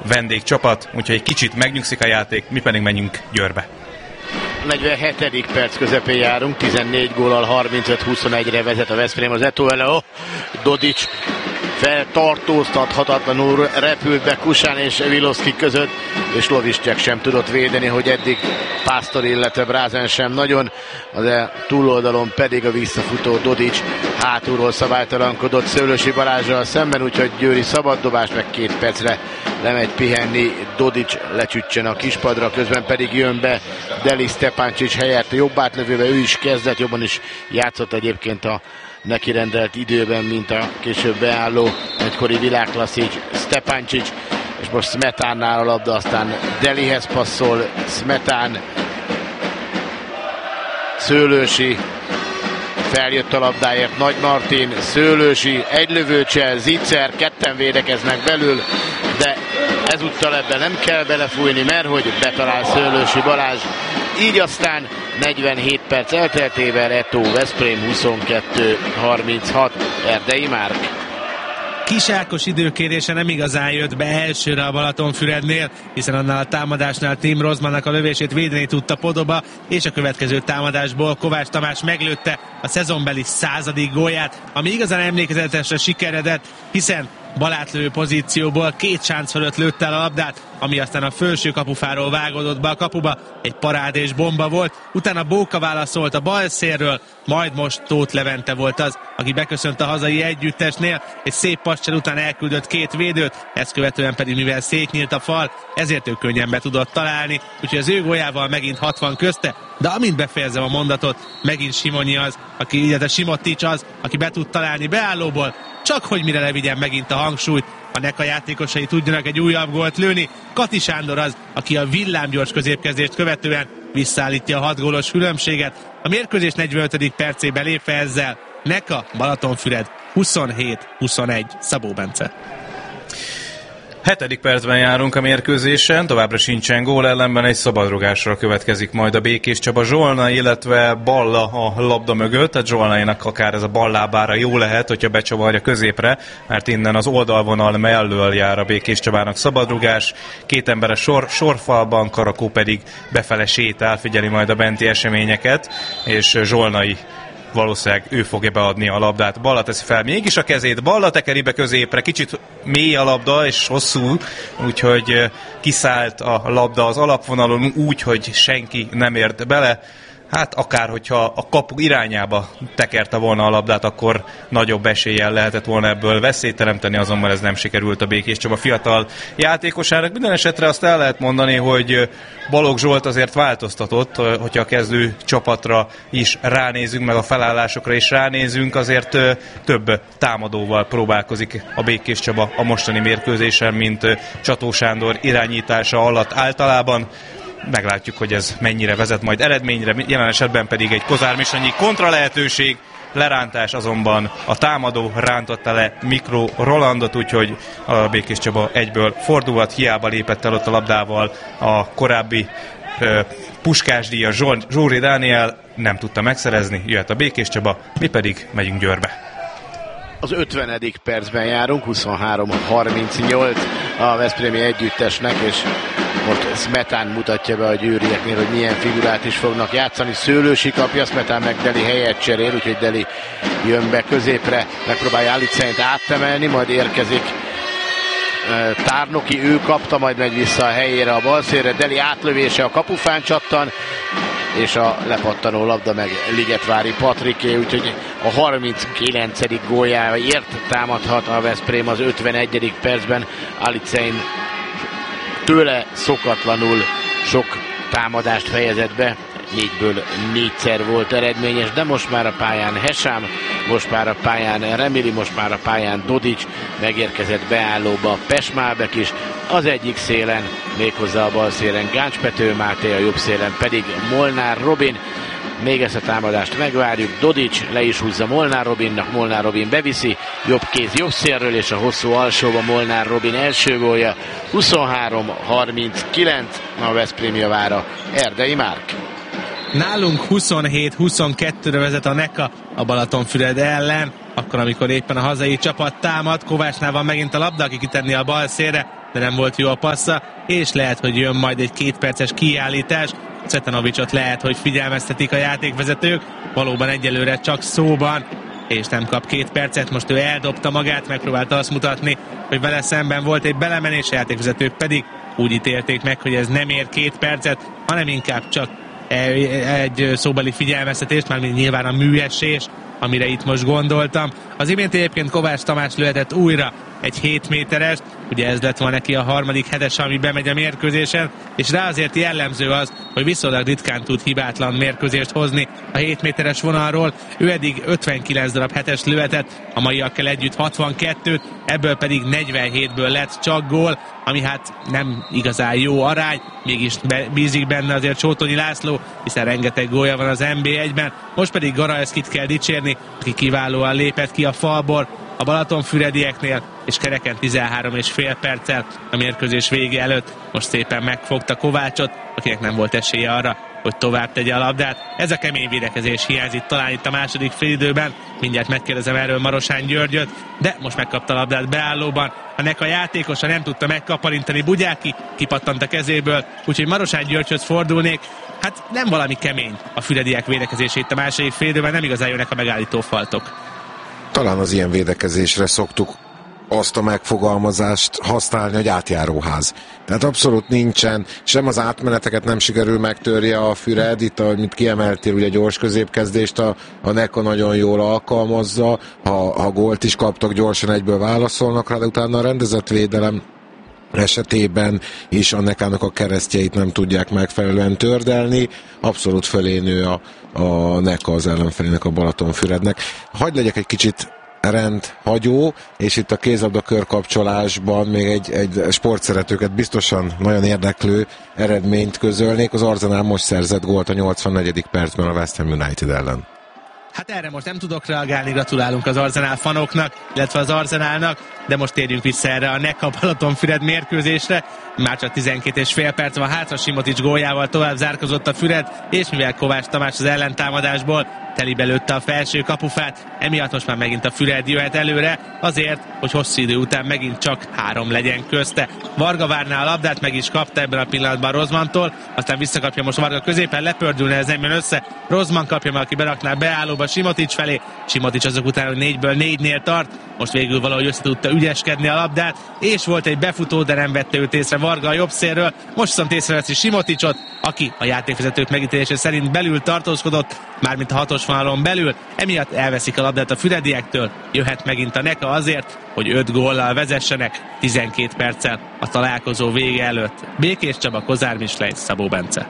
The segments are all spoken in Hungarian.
vendégcsapat, úgyhogy egy kicsit megnyugszik a játék, mi pedig menjünk Győrbe. 47. perc közepén járunk, 14 góllal 35-21-re vezet a Veszprém az Eto ellen. Dodic feltartóztathatatlanul repült be Kusán és Vilovszky között, és Lovicsek sem tudott védeni, hogy eddig Pásztor, illetve Brázen sem nagyon, de túloldalon pedig a visszafutó Dodic hátulról szabálytalankodott Szőlősi Balázsral szemben, úgyhogy győri szabaddobás, meg 2 percre lemegy pihenni Dodic, lecsüccsen a kispadra, közben pedig jön be Deli Stepancic helyett jobb átlövőbe, ő is kezdett, jobban is játszott egyébként a neki rendelt időben, mint a később beálló egykori világklasszik Stepancic, és most Smetánnál a labda, aztán Delihez passzol Smetán, Szőlősi feljött a labdáért, Nagy Martin, Szőlősi, egy lövőcsel, Zicser, ketten védekeznek belül, de ezúttal ebben nem kell belefújni, mert hogy betalál Szőlősi Balázs, így aztán 47 perc elteltével Eto Veszprém 22-36, Erdei Márk. Kis Ákos időkérése nem igazán jött be elsőre a Balatonfürednél, hiszen annál a támadásnál Tim Rozmannak a lövését védeni tudta Podoba, és a következő támadásból Kovács Tamás meglőtte a szezonbeli 100. gólját, ami igazán emlékezetesre sikeredett, hiszen balátlövő pozícióból 2 sánc fölött lőtte el a labdát, ami aztán a felső kapufáról vágódott be a kapuba, egy parádés bomba volt, utána Bóka válaszolt a bal szélről, majd most Tóth Levente volt az, aki beköszönt a hazai együttesnél, egy szép pascsel után elküldött 2 védőt, ezt követően pedig mivel szétnyílt a fal, ezért ő könnyen be tudott találni, úgyhogy az ő góljával megint 60 közte, de amint befejezem a mondatot, megint Simonyi az, illetve Simotics az, aki be tud találni beállóból, csak hogy mire levigyen megint a hangsúlyt, a NECA játékosai tudjanak egy újabb gólt lőni. Kati Sándor az, aki a villámgyors középkezdést követően visszaállítja a 6 gólos különbséget. A mérkőzés 45. percében lépve ezzel NECA Balatonfüred 27-21. Szabó Bence. 7. percben járunk a mérkőzésen, továbbra sincsen gól, ellenben egy szabadrugásra következik majd a Békés Csaba. Zsolna, illetve Balla a labda mögött, tehát Zsolnainak akár ez a ballábára jó lehet, hogyha becsavarja középre, mert innen az oldalvonal mellől jár a Békés Csabának szabadrugás. 2 emberes sorfalban, Karakó pedig befele sétál, figyeli majd a benti eseményeket, és Zsolnai valószínűleg ő fogja beadni a labdát. Balla teszi fel mégis a kezét, Balla tekeri be középre, kicsit mély a labda és hosszú, úgyhogy kiszállt a labda az alapvonalon úgy, hogy senki nem ért bele. Hát akár, hogyha a kapu irányába tekerte volna a labdát, akkor nagyobb eséllyel lehetett volna ebből veszélyt teremteni, azonban ez nem sikerült a Békés Csaba fiatal játékosának. Minden esetre azt el lehet mondani, hogy Balogh Zsolt azért változtatott, hogyha a kezdő csapatra is ránézünk, meg a felállásokra is ránézünk, azért több támadóval próbálkozik a Békés Csaba a mostani mérkőzésen, mint Csató Sándor irányítása alatt általában. Meglátjuk, hogy ez mennyire vezet majd eredményre, jelen esetben pedig egy Kozár Missanyi kontra lehetőség, lerántás azonban a támadó rántotta le Mikro Rolandot, úgyhogy a Békés Csaba egyből fordulhat, hiába lépett el ott a labdával a korábbi puskásdíjas Zsóri Dániel, nem tudta megszerezni, jöhet a Békés Csaba, mi pedig megyünk Győrbe. Az 50. percben járunk, 23-38 a veszprémi együttesnek, és most Smetán mutatja be a győrieknél, hogy milyen figurát is fognak játszani. Szőlősi kapja, Smetán meg Deli helyet cserél, úgyhogy Deli jön be középre, megpróbálja Aliceint áttemelni, majd érkezik Tárnoki, ő kapta, majd megy vissza a helyére a balszélre, Deli átlövése a kapufán csattan, és a lepattanó labda meg Ligetvári Patriké, úgyhogy a 39. góljáért támadhat a Veszprém az 51. percben. Alicein tőle szokatlanul sok támadást fejezett be, 4-ből 4-szer volt eredményes, de most már a pályán Hesám, most már a pályán Remili, most már a pályán Dodic, megérkezett beállóba Pesmálbek is, az egyik szélen, méghozzá a bal szélen Gáncs Pető Máté, a jobb szélen pedig Molnár Robin. Még ezt a támadást megvárjuk, Dodic le is húzza Molnár Robinnak, Molnár Robin beviszi, jobb kéz jobb szélről, és a hosszú alsóba Molnár Robin első gólja. 23-39 a Veszprém javára, Erdei Márk. Nálunk 27-22-re vezet a NECA a Balatonfüred ellen, akkor amikor éppen a hazai csapat támad, Kovácsnál van megint a labda, aki kitenni a bal szélre, de nem volt jó a passza, és lehet, hogy jön majd egy 2 perces kiállítás. Cvetanovicsot lehet, hogy figyelmeztetik a játékvezetők, valóban egyelőre csak szóban, és nem kap 2 percet, most ő eldobta magát, megpróbálta azt mutatni, hogy vele szemben volt egy belemenés, a játékvezetők pedig úgy ítélték meg, hogy ez nem ér 2 percet, hanem inkább csak egy szóbeli figyelmeztetést, mármint nyilván a műesés, amire itt most gondoltam. Az imént egyébként Kovács Tamás lőhetett újra egy 7 méterest, ugye ez lett volna neki a harmadik hetes, ami bemegy a mérkőzésen, és rá azért jellemző az, hogy viszonylag ritkán tud hibátlan mérkőzést hozni a 7 méteres vonalról. Ő eddig 59 darab hetes lőhetett, a maiakkal együtt 62-t, ebből pedig 47-ből lett csak gól, ami hát nem igazán jó arány, mégis bízik benne azért Sótonyi László, hiszen rengeteg gólja van az NB1-ben, most pedig Garajeszkit kell dicsérni, aki kiválóan lépett ki a falból a Balatonfüredieknél, és kereken 13,5 perccel a mérkőzés vége előtt most szépen megfogta Kovácsot, akinek nem volt esélye arra, hogy tovább tegye a labdát. Ez a kemény védekezés hiányzik talán itt a második félidőben, mindjárt megkérdezem erről Marosán Györgyöt, de most megkapta a labdát beállóban. A Neka játékosa nem tudta megkaparintani, Bugyáki kipattant a kezéből, úgyhogy Marosán Györgyhöz fordulnék. Hát nem valami kemény a fürediek védekezése itt a második félidőben, nem igazán jönnek a megállító faltok. Talán az ilyen védekezésre szoktuk azt a megfogalmazást használni, hogy átjáróház. Tehát abszolút nincsen, sem az átmeneteket nem sikerül megtörje a Füred, itt, amit kiemeltél, ugye gyors középkezdést a Neka nagyon jól alkalmazza, ha gólt is kaptak, gyorsan egyből válaszolnak rá, de utána a rendezett védelem esetében is a Nekának a keresztjeit nem tudják megfelelően tördelni. Abszolút fölé nő a Neka az ellenfelének, a Balatonfürednek. Hadd legyek egy kicsit rendhagyó, és itt a kézlabda körkapcsolásban még egy sportszeretőket biztosan nagyon érdeklő eredményt közölnék. Az Arsenal most szerzett gólt a 84. percben a West Ham United ellen. Hát erre most nem tudok reagálni, gratulálunk az Arsenal fanoknak, illetve az Arsenalnak, de most térjünk vissza erre a Neka Balatonfüred mérkőzésre. Már csak 12,5 perc van hátra, Simotics góljával tovább zárkozott a Füred, és mivel Kovács Tamás az ellentámadásból telibe lőtte a felső kapufát, emiatt most már megint a Füred jöhet előre, azért, hogy hosszú idő után megint csak 3 legyen közte. Varga várná a labdát, meg is kapta ebben a pillanatban Rozmantól, aztán visszakapja most Varga középen, lepördülne, ez nem jön össze. Rozman kapja meg, aki berakná beállóba Simotics felé. Simotics azok után, hogy 4-ből 4-nél tart, most végül valahogy össze tudta ügyeskedni a labdát, és volt egy befutó, de nem vette őt észre Varga a jobb szélről. Most viszont észreveszi Simoticsot, aki a játékvezetők megítélése szerint belül tartózkodott, mármint a 6-os vonalon belül, emiatt elveszik a labdát a fürediektől, jöhet megint a Neka azért, hogy 5 góllal vezessenek 12 perccel a találkozó vége előtt. Békés Csaba, Kozár Mislej, Szabó Bence.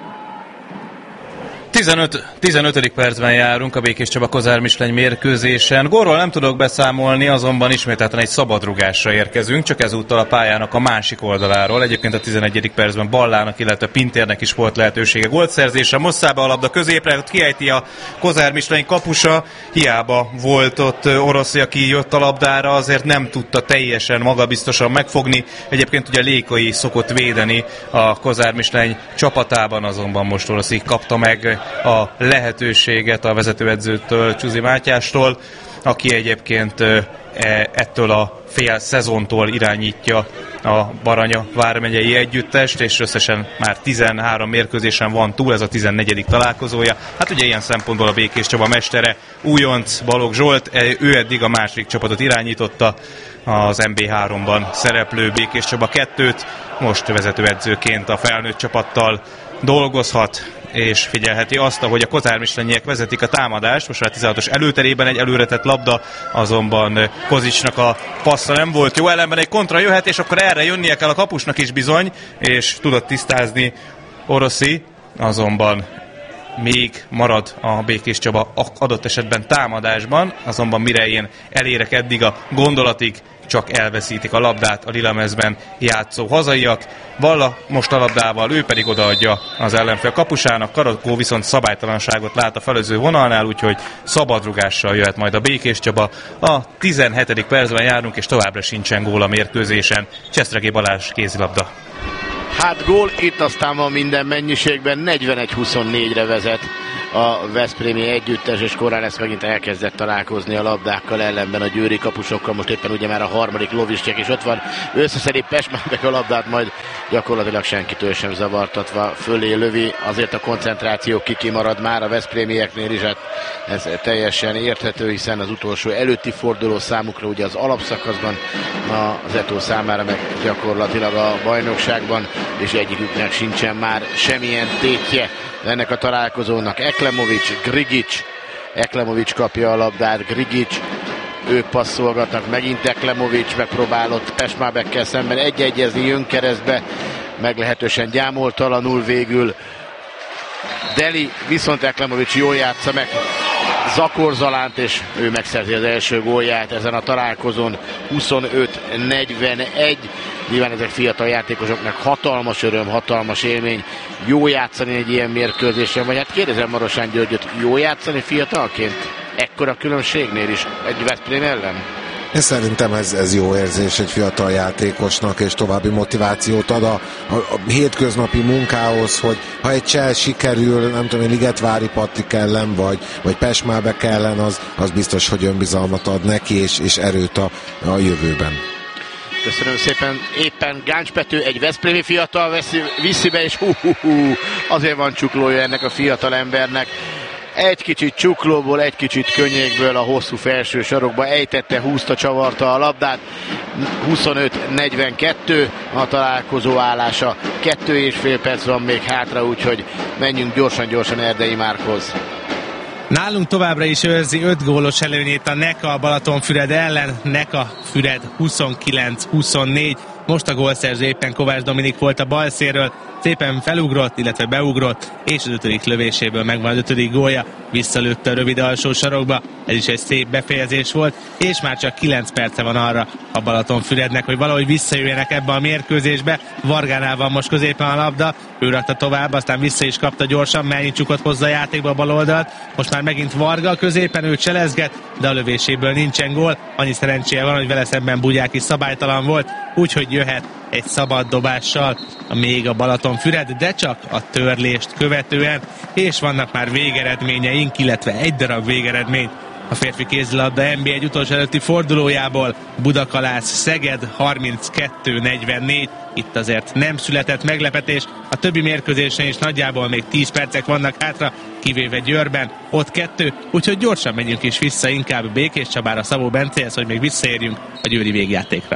15. percben járunk a Békés Csaba Kozár Misleny mérkőzésen. Gólról nem tudok beszámolni, azonban ismételten egy szabadrugásra érkezünk, csak ezúttal a pályának a másik oldaláról. Egyébként a 11. percben Ballának, illetve Pintérnek is volt lehetősége gólszerzésre. Mosszába a labda középre, ott kiejti a Kozár Misleny kapusa. Hiába volt ott Oroszi, aki jött a labdára, azért nem tudta teljesen magabiztosan megfogni. Egyébként ugye Lékai szokott védeni a Kozár Misleny csapatában, azonban most Oroszi kapta meg a lehetőséget a vezetőedzőtől, Csuzi Mátyástól, aki egyébként ettől a fél szezontól irányítja a Baranya vármegyei együttest, és összesen már 13 mérkőzésen van túl, ez a 14. találkozója. Hát ugye ilyen szempontból a Békés Csaba mestere újonc Balogh Zsolt, ő eddig a második csapatot irányította, az MB3-ban szereplő Békés Csaba 2-t, most vezetőedzőként a felnőtt csapattal dolgozhat, és figyelheti azt, ahogy a Kozár Mislenyiek vezetik a támadást. Most már 16-os előterében egy előretett labda, azonban Kozicsnak a passza nem volt jó, ellenben egy kontra jöhet, és akkor erre jönnie kell a kapusnak is bizony, és tudott tisztázni Oroszi, azonban még marad a Békés Csaba adott esetben támadásban, azonban mire én elérek eddig a gondolatig, csak elveszítik a labdát a lilamezben játszó hazaiak. Valla most a labdával, ő pedig odaadja az ellenfél kapusának. Karakó viszont szabálytalanságot lát a felező vonalnál, úgyhogy szabadrugással jöhet majd a Békés Csaba. A 17. percben járunk, és továbbra sincsen gól a mérkőzésen. Csesztregi Balázs, kézilabda. Hát gól, itt aztán van minden mennyiségben, 41-24-re vezet a veszprémi együttes, és korán lesz megint elkezdett találkozni a labdákkal, ellenben a győri kapusokkal. Most éppen ugye már a harmadik Loviscsek is ott van, összeszedi Pestmábek a labdát, majd gyakorlatilag senkitől sem zavartatva fölé lövi. Azért a koncentráció kimarad már a veszprémieknél is, hát ez teljesen érthető, hiszen az utolsó előtti forduló számukra ugye az alapszakaszban, az Eto számára meg gyakorlatilag a bajnokságban, és egyiküknek sincsen már semmilyen tétje ennek a találkozónak. Eklemovics, Grigic. Eklemovics kapja a labdát, Grigic, ők passzolgatnak, megint Eklemovics megpróbálott Pestmábekkel szemben egy-egyezni, jön keresztbe, meglehetősen gyámoltalanul végül. Deli, viszont Eklemovics jól játsza meg Zakor Zalánt, és ő megszerzi az első gólját ezen a találkozón. 25-41. Nyilván ezek fiatal játékosoknak hatalmas öröm, hatalmas élmény. Jó játszani egy ilyen mérkőzésen, vagy hát kérdezem Marosán Györgyöt, jó játszani fiatalként? Ekkora különbségnél is egy Veszprém ellen? Én szerintem ez jó érzés egy fiatal játékosnak, és további motivációt ad a hétköznapi munkához, hogy ha egy csel sikerül, nem tudom, Ligetvári Patrik ellen, vagy Pestmábek ellen, az biztos, hogy önbizalmat ad neki, és erőt a jövőben. Köszönöm szépen. Éppen Gáncs Pető, egy veszprémi fiatal viszi be, és azért van csuklója ennek a fiatal embernek. Egy kicsit csuklóból, egy kicsit könnyékből a hosszú felső sarokba ejtette, húzta, csavarta a labdát. 25-42 a találkozó állása. 2,5 perc van még hátra, úgyhogy menjünk gyorsan Erdei Márkhoz. Nálunk továbbra is őrzi 5 gólos előnyét a NECA a Balatonfüred ellen. NECA Füred 29-24. Most a gólszerző éppen Kovács Dominik volt a bal szélről. Szépen felugrott, illetve beugrott, és az 5. lövéséből megvan az 5. gólja. Visszalőtte a rövid alsó sarokba. Ez is egy szép befejezés volt, és már csak 9 perce van arra a Balatonfürednek, hogy valahogy visszajöjjenek ebbe a mérkőzésbe. Vargánál van most középen a labda, ő rakta tovább, aztán vissza is kapta gyorsan, Melnyi csukott hozzá a játékba a bal oldalt. Most már megint Varga középen, ő cselezget, de a lövéséből nincsen gól. Annyi szerencséje van, hogy vele szemben Bugyák is szabálytalan volt, úgyhogy jöhet egy szabad dobással még a Balatonfüred, de csak a törlést követően, és vannak már végeredményeink, illetve egy darab végeredmény a férfi kézilabda NB1 utolsó előtti fordulójából. Budakalász Szeged 32-44. Itt azért nem született meglepetés. A többi mérkőzésen is nagyjából még 10 percek vannak hátra, kivéve Győrben, ott 2, úgyhogy gyorsan megyünk is vissza inkább Békés Csabára, Szabó Bencéhez, hogy még visszaérjünk a győri végjátékra.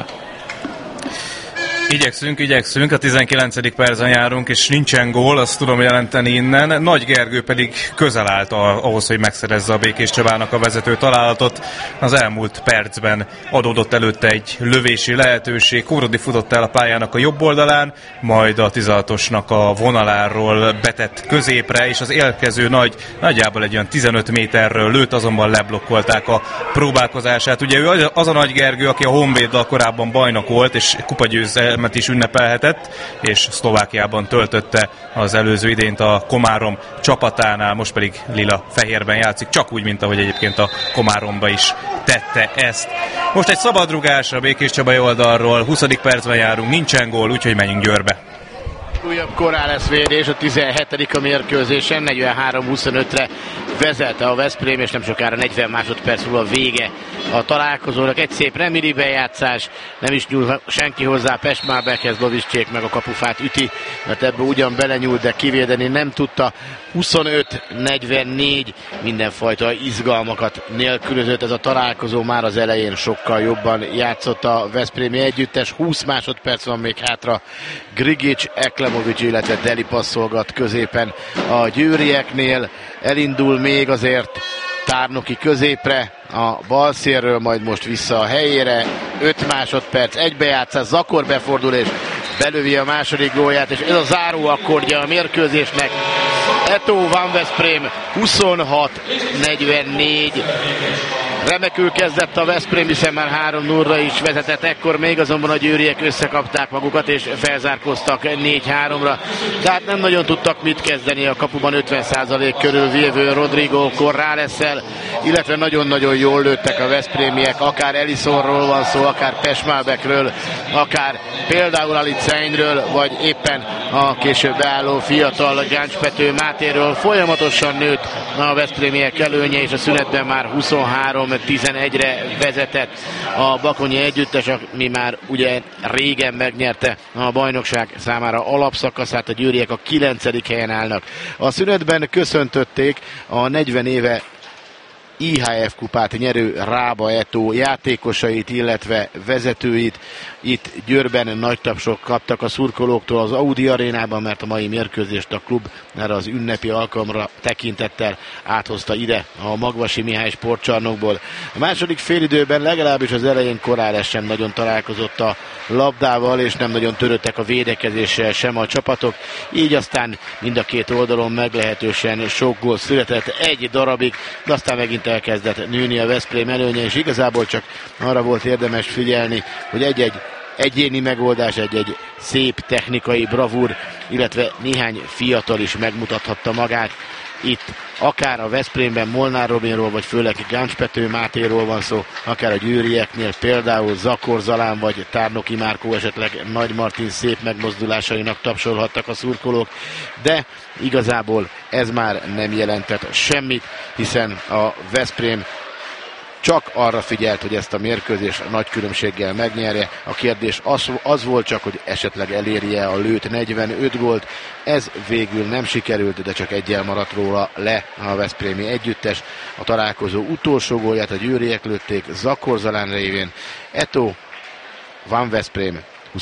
Igyekszünk, a 19. percen járunk, és nincsen gól, azt tudom jelenteni innen. Nagy Gergő pedig közel állt ahhoz, hogy megszerezze a Békés Csabának a vezető találatot. Az elmúlt percben adódott előtte egy lövési lehetőség. Kórodi futott el a pályának a jobb oldalán, majd a 16-osnak a vonaláról betett középre, és az élkező nagyjából egy olyan 15 méterről lőtt, azonban leblokkolták a próbálkozását. Ugye ő az a Nagy Gergő, aki a Honvéddal korábban bajnok volt, és kupagyőzelmet is ünnepelhetett, és Szlovákiában töltötte az előző idényt a Komárom csapatánál, most pedig lila-fehérben játszik, csak úgy, mint ahogy egyébként a Komáromba is tette ezt. Most egy szabadrugás a Békés Csabai oldalról, 20. percben járunk, nincsen gól, úgyhogy menjünk Győrbe. Újabb korán lesz védés, a 17. a mérkőzésen, 43-25-re vezette a Veszprém, és nem sokára 40 másodperc múlva vége a találkozónak. Egy szép remili bejátszás, nem is nyúl senki hozzá Pestmábekhez, Loviscsék meg a kapufát üti, mert ebbe ugyan belenyúlt, de kivédeni nem tudta. 25-44, mindenfajta izgalmakat nélkülözött ez a találkozó, már az elején sokkal jobban játszott a veszprémi együttes. 20 másodperc van még hátra, Grigic, Eklemovics, illetve Deli passzolgat középen a győrieknél. Elindul még azért Tárnoki középre a bal szélről, majd most vissza a helyére. 5 másodperc, egybejátszás, Zakor befordul és belövi a második gólját, és ez a záró akkordja a mérkőzésnek. Eto Van Veszprém 26-44. Remekül kezdett a Veszprém, hiszen már 3-0-ra is vezetett, ekkor még azonban a győriek összekapták magukat és felzárkóztak 4-3-ra. Tehát nem nagyon tudtak mit kezdeni, a kapuban 50% körül vívő Rodrigo Corrales-szel, illetve nagyon-nagyon jól lőttek a veszprémiek, akár Elisonról van szó, akár Pesmalbekről, akár például Aliceinről, vagy éppen a később beálló fiatal Gáncs-Pető Mátéről. Folyamatosan nőtt a veszprémiek előnye, és a szünetben már 23-11-re vezetett a bakonyi együttes, ami már ugye régen megnyerte a bajnokság számára alapszakaszát, a győriek a 9. helyen állnak. A szünetben köszöntötték a 40 éve IHF kupát nyerő Rába Eto játékosait, illetve vezetőit. Itt Győrben nagy tapsok kaptak a szurkolóktól az Audi arénában, mert a mai mérkőzést a klub erre az ünnepi alkalomra tekintettel áthozta ide a Magvasi Mihály sportcsarnokból. A második félidőben legalábbis az elején Corrales sem nagyon találkozott a labdával, és nem nagyon törődtek a védekezéssel sem a csapatok, így aztán mind a két oldalon meglehetősen sok gól született egy darabig, de aztán megint elkezdett nőni a Veszprém előnye, és igazából csak arra volt érdemes figyelni, hogy egy-egy egyéni megoldás, egy-egy szép technikai bravúr, illetve néhány fiatal is megmutathatta magát. Itt akár a Veszprémben Molnár Robinról, vagy főleg Gáncs-Pető Mátéról van szó, akár a győrieknél például Zakor Zalán, vagy Tárnoki Márkó, esetleg Nagy Martin szép megmozdulásainak tapsolhattak a szurkolók, de igazából ez már nem jelentett semmit, hiszen a Veszprém csak arra figyelt, hogy ezt a mérkőzést nagy különbséggel megnyerje. A kérdés az volt csak, hogy esetleg elérje a lőtt 45 gólt. Ez végül nem sikerült, de csak eggyel maradt róla le a veszprémi együttes. A találkozó utolsó gólját a győriek lőtték Zakor Zalán révén. Eto Van Veszprém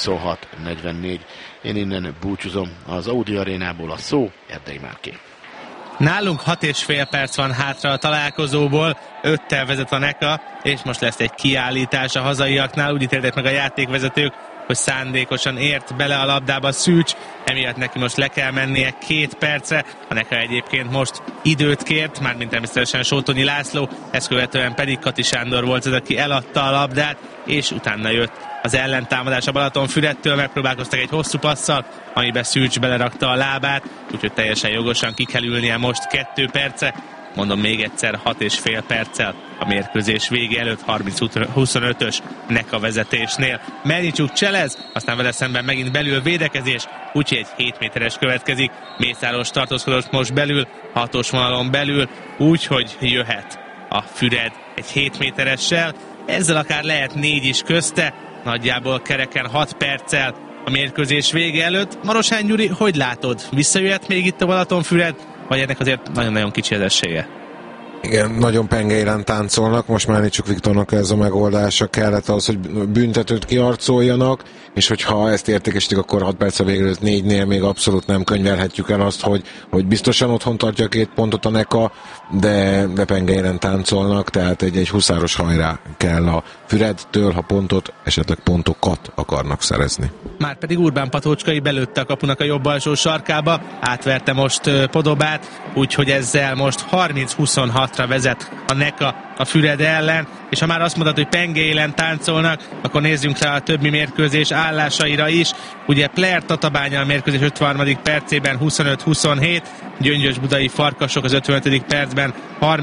26-44. Én innen búcsúzom az Audi arénából, a szó Erdei Márké. Nálunk 6,5 perc van hátra a találkozóból, 5-tel vezet a NECA, és most lesz egy kiállítás a hazaiaknál. Úgy ítélték meg a játékvezetők, hogy szándékosan ért bele a labdába Szűcs, emiatt neki most le kell mennie 2 percre. A NECA egyébként most időt kért, mármint természetesen Sótonyi László, ezt követően pedig Kati Sándor volt az, aki eladta a labdát, és utána jött az ellentámadás a Balatonfüredtől, megpróbálkoztak egy hosszú passzal, amiben Szűcs belerakta a lábát, úgyhogy teljesen jogosan ki kell ülnie most 2 perce. Mondom még egyszer, 6,5 perccel a mérkőzés vége előtt 30-25-ös NECA vezetésnél. Melnicsuk cselez, aztán vele szemben megint belül védekezés, úgyhogy egy 7 méteres következik. Mészáros tartózkodott most belül, 6-os vonalon belül, úgyhogy jöhet a Füred egy 7 méteressel. Ezzel akár lehet 4 is közte, nagyjából kereken 6 perccel a mérkőzés vége előtt. Marosány Gyuri, hogy látod? Visszajöhet még itt a Balatonfüred, vagy ennek azért nagyon-nagyon kicsi az esélye? Igen, nagyon pengeilen táncolnak, most már csak Viktornak ez a megoldása kellett az, hogy büntetőt kiarcoljanak, és hogyha ezt értékesítik, akkor 6 perc a végül 4-nél még abszolút nem könyvelhetjük el azt, hogy biztosan otthon tartja 2 pontot a NECA, de pengeilen táncolnak, tehát egy huszáros hajrá kell a Füredtől, ha pontot, esetleg pontokat akarnak szerezni. Márpedig Urbán Patócskai belőtte a kapunak a jobb alsó sarkába, átverte most Podobát, úgyhogy ezzel most 30-26-ra vezet a NECA a Füred ellen, és ha már azt mondod, hogy pengélen táncolnak, akkor nézzünk rá a többi mérkőzés állásaira is. Ugye Player Tatabánya a mérkőzés 53. percében 25-27, Gyöngyös-Budai Farkasok az 55. percben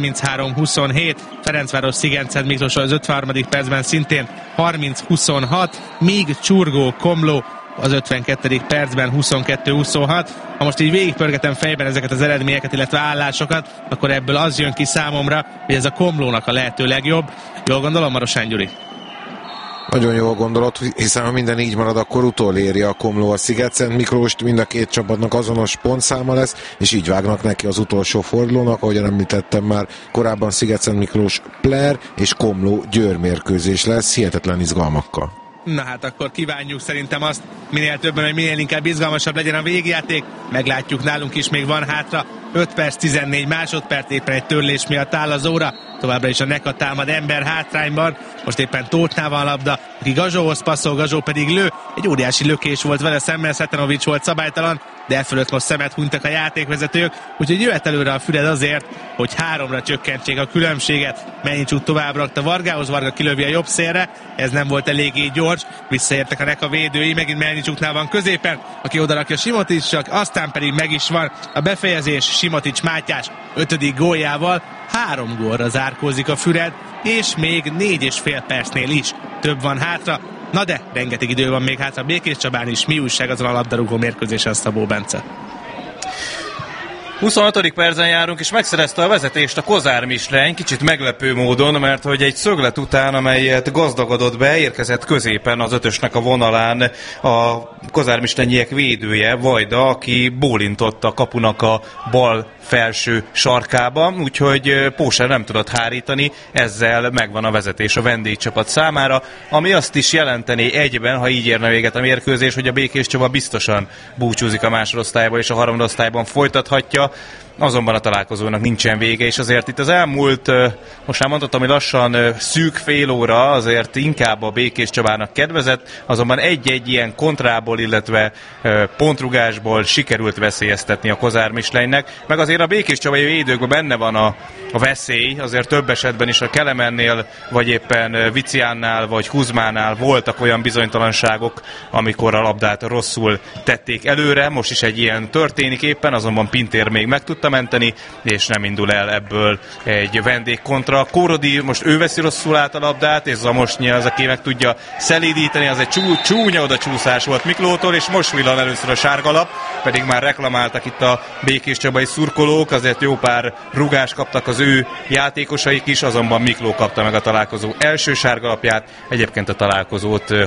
33-27, Ferencváros Szigenced Miklós az 53. percben szintén 30-26, míg Csurgó Komló az 52. percben 22-26. Ha most így végigpörgetem fejben ezeket az eredményeket, illetve állásokat, akkor ebből az jön ki számomra, hogy ez a Komlónak a lehető legjobb. Jól gondolom, Marosány Gyuri? Nagyon jól gondolod, hiszen ha minden így marad, akkor utoléri a Komló a Sziget-Szent Miklóst, mind a két csapatnak azonos pontszáma lesz, és így vágnak neki az utolsó fordulónak, ahogyan említettem már korábban, Sziget-Szent Miklós Player és Komló Győr mérkőzés lesz, hihetetlen izgalmakkal. Na hát akkor kívánjuk szerintem azt, minél többen, hogy minél inkább izgalmasabb legyen a végjáték. Meglátjuk, nálunk is még van hátra 5 perc 14 másodperc, éppen egy törlés miatt áll az óra. Továbbra is a Neka támad ember hátrányban. Most éppen Tótnál van a labda, aki Gazsóhoz passzol, Gazsó pedig lő. Egy óriási lökés volt vele szemben, Szetanovics volt szabálytalan, de e fölött most szemet hunytak a játékvezetők, úgyhogy jöhet előre a Füred azért, hogy 3-ra csökkentsék a különbséget. Melnicsuk tovább rakta Vargához, Varga kilövi a jobb szélre, ez nem volt eléggé gyors, visszaértek a Neka védői, megint Melnicsuknál van középen, aki odarakja Simoticsnak, aztán pedig meg is van a befejezés, Simotics Mátyás 5. góljával. 3 gólra zárkózik a Füred, és még 4,5 percnél is több van hátra. Na de, rengeteg idő van még hátra Békés Csabán is. Mi újság azon a labdarúgó mérkőzésen, Szabó Bence? 25. percen járunk, és megszerezte a vezetést a Kozár Misleň, kicsit meglepő módon, mert hogy egy szöglet után, amelyet gazdagodott be, érkezett középen az 5-ösnek a vonalán a Kozár Mislenyiek védője, Vajda, aki bólintott a kapunak a bal felső sarkába, úgyhogy Póser nem tudott hárítani, ezzel megvan a vezetés a vendégcsapat számára, ami azt is jelenteni egyben, ha így érne véget a mérkőzés, hogy a Békés Csaba biztosan búcsúzik a másodosztályból, és a harmadosztályban folytathatja. Azonban a találkozónak nincsen vége, és azért itt az elmúlt, most már mondhatom, hogy lassan szűk fél óra azért inkább a Békés Csabának kedvezett, azonban egy-egy ilyen kontrából, illetve pontrugásból sikerült veszélyeztetni a Kozár Mislenynek, meg azért a Békés Csabai védőkben benne van a veszély, azért több esetben is a Kelemennél, vagy éppen Viciánnál, vagy Kuzmánál voltak olyan bizonytalanságok, amikor a labdát rosszul tették előre, most is egy ilyen történik éppen, azonban Pintér még meg tudta menteni, és nem indul el ebből egy vendégkontra. Kórodi most ő veszi rosszul át a labdát, és Zamosnyi az, aki meg tudja szelídíteni, az egy csúnya odacsúszás volt Miklótól, és most villan először a sárgalap, pedig már reklamáltak itt a Békés Csabai szurkolók, azért jó pár rugást kaptak az ő játékosaik is, azonban Mikló kapta meg a találkozó első sárgalapját, egyébként a találkozót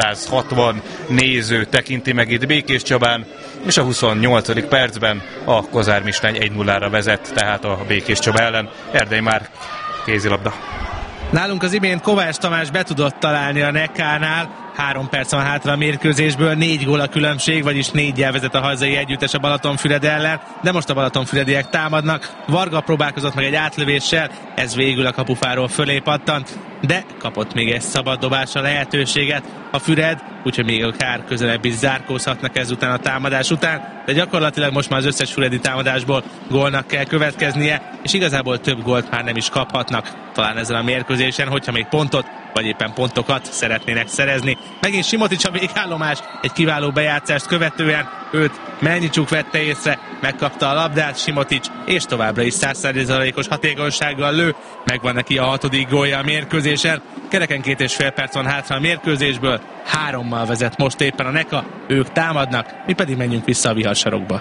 660 néző tekinti meg itt Békés Csabán, és a 28. percben a Kozár Misleň 1-0-ra vezet, tehát a Békés Csaba ellen. Erdély már kézilabda. Nálunk az imént Kovács Tamás be tudott találni a Nekánál, 3 perc van hátra a mérkőzésből, 4 gól a különbség, vagyis 4-jel vezet a hazai együttes a Balatonfüred ellen, de most a balatonfürediek támadnak. Varga próbálkozott meg egy átlövéssel, ez végül a kapufáról fölé pattant, de kapott még egy szabad dobásra lehetőséget a Füred, úgyhogy még akár közelebb is zárkózhatnak ezután a támadás után, de gyakorlatilag most már az összes füredi támadásból gólnak kell következnie, és igazából több gólt már nem is kaphatnak talán ezen a mérkőzésen, hogyha még pontot vagy éppen pontokat szeretnének szerezni. Megint Simotics a végállomás, egy kiváló bejátszást követően őt Melnicsuk vette észre, megkapta a labdát Simotics, és továbbra is 100%-os hatékonysággal lő, megvan neki a 6. gólja a mérkőzésen. Kereken 2,5 perc van hátra a mérkőzésből, 3-mal vezet most éppen a Neka, ők támadnak, mi pedig menjünk vissza a viharsarokba.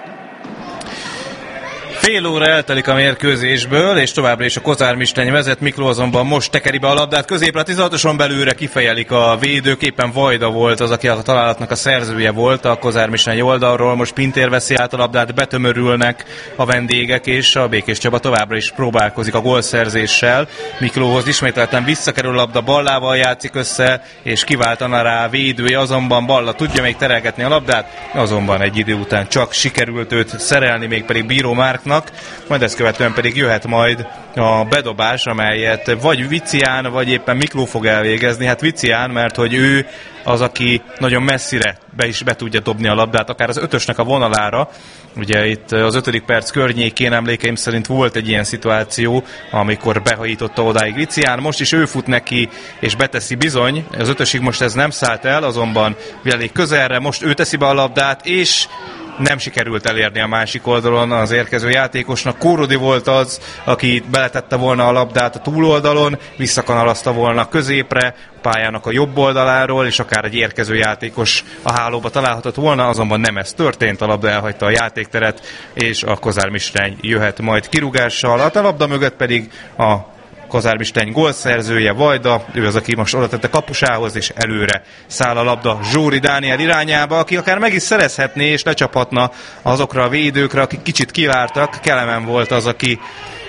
Fél óra eltelik a mérkőzésből, és továbbra is a Kozár Misleň vezet, Mikló azonban most tekeri be a labdát középre, a 16-oson belőle kifejelik a védők, éppen Vajda volt az, aki a találatnak a szerzője volt a Kozár Misleň oldalról, most Pintér veszi át a labdát, betömörülnek a vendégek, és a Békés Csaba továbbra is próbálkozik a gólszerzéssel. Miklóhoz ismételten visszakerül a labda, Ballával játszik össze, és kiváltana rá a védője, azonban Balla tudja még terelgetni a labdát, azonban egy idő után csak sikerült őt szerelni, mégpedig Bíró Márknak, majd ezt követően pedig jöhet majd a bedobás, amelyet vagy Vicián, vagy éppen Mikló fog elvégezni. Hát Vicián, mert hogy ő az, aki nagyon messzire be tudja dobni a labdát, akár az 5-ösnek a vonalára. Ugye itt az 5. perc környékén emlékeim szerint volt egy ilyen szituáció, amikor behajította odáig Vicián. Most is ő fut neki, és beteszi bizony. Az 5-ösig most ez nem szállt el, azonban elég közelre. Most ő teszi be a labdát, és nem sikerült elérni a másik oldalon az érkező játékosnak. Kórodi volt az, aki beletette volna a labdát a túloldalon, visszakanalaszta volna középre, pályának a jobb oldaláról, és akár egy érkező játékos a hálóba találhatott volna, azonban nem ez történt, a labda elhagyta a játékteret, és a Kozár Misleň jöhet majd kirúgással. A labda mögött pedig a Kozár Misleň gólszerzője Vajda, ő az, aki most oda tette kapusához, és előre száll a labda Zsóri Dániel irányába, aki akár meg is szerezhetné, és lecsaphatna azokra a védőkre, akik kicsit kivártak. Kelemen volt az, aki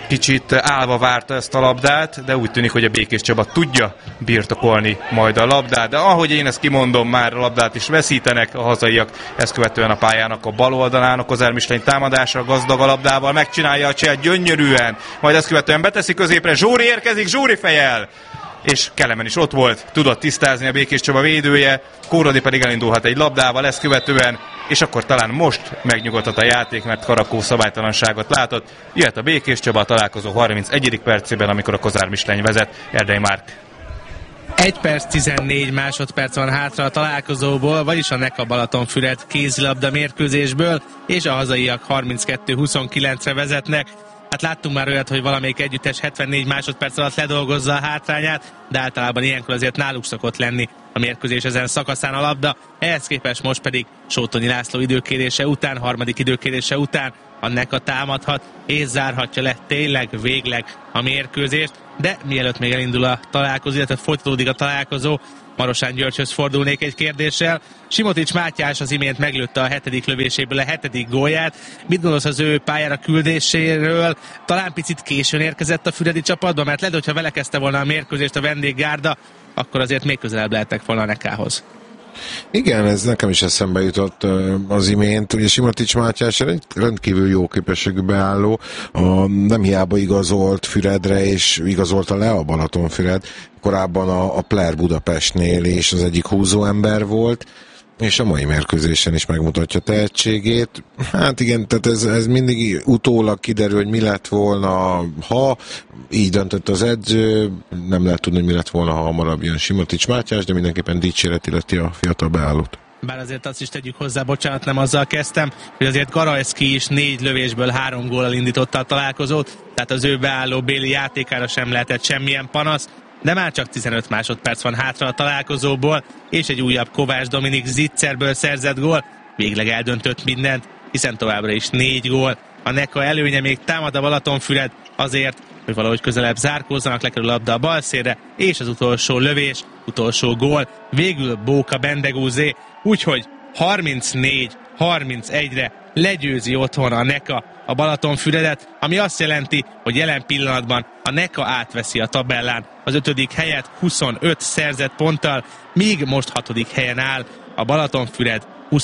kicsit állva várta ezt a labdát, de úgy tűnik, hogy a Békés Csaba tudja birtokolni majd a labdát, de ahogy én ezt kimondom, már a labdát is veszítenek a hazaiak, ezt követően a pályának a bal oldalán a Kozár Michelin támadásra gazdag a labdával, megcsinálja a cseh gyönyörűen, majd ezt követően beteszi középre, Zsóri érkezik, Zsóri fejel! És Kelemen is ott volt, tudott tisztázni a Békés Csaba védője, Kórodi pedig elindulhat egy labdával ezt követően, és akkor talán most megnyugodhat a játék, mert Karakó szabálytalanságot látott. Jöhet a Békés Csaba a találkozó 31. percében, amikor a Kozár Michelin vezet. Erdei Márk. 1 perc 14 másodperc van hátra a találkozóból, vagyis a NECA Balatonfüred kézilabda mérkőzésből, és a hazaiak 32-29-re vezetnek. Hát láttunk már olyat, hogy valamelyik együttes 74 másodperc alatt ledolgozza a hátrányát, de általában ilyenkor azért náluk szokott lenni a mérkőzés ezen szakaszán a labda. Ehhez képest most pedig Sótonyi László időkérése után, harmadik időkérése után a NECA támadhat és zárhatja le tényleg végleg a mérkőzést. De mielőtt még elindul a találkozó, illetve folytatódik a találkozó, Marosán Györgyhöz fordulnék egy kérdéssel. Simotics Mátyás az imént meglőtte a 7. lövéséből a 7. gólját. Mit gondolsz az ő pályára küldéséről? Talán picit későn érkezett a füredi csapatba, mert lehet, hogyha vele kezdte volna a mérkőzést a vendéggárda, akkor azért még közelebb lehettek volna a NECA-hoz. Igen, ez nekem is eszembe jutott az imént. Ugye Simotics Mátyás rendkívül jó képességű beálló, nem hiába igazolt Füredre, és igazolta le a Balatonfüred. Korábban a Player Budapestnél és az egyik húzóember volt, és a mai mérkőzésen is megmutatja tehetségét. Hát igen, tehát ez mindig utólag kiderül, hogy mi lett volna, ha így döntött az edző, nem lehet tudni, hogy mi lett volna, ha hamarabb jön Simotics Mátyás, de mindenképpen dicséret illeti a fiatal beállót. Bár azért azt is tegyük hozzá, bocsánat, nem azzal kezdtem, hogy azért Garajszki is 4 lövésből 3 góllal indította a találkozót, tehát az ő beálló béli játékára sem lehetett semmilyen panasz, de már csak 15 másodperc van hátra a találkozóból, és egy újabb Kovács Dominik Zicserből szerzett gól végleg eldöntött mindent, hiszen továbbra is 4 gól. A NECA előnye még támad a Balatonfüred azért, hogy valahogy közelebb zárkózzanak, lekerül a labda a bal szélre, és az utolsó lövés, utolsó gól, végül Bóka Bendegúzé, úgyhogy 34-31-re legyőzi otthon a NECA a Balatonfüredet, ami azt jelenti, hogy jelen pillanatban a NECA átveszi a tabellán az 5. helyet 25 szerzett ponttal, míg most 6. helyen áll a Balatonfüred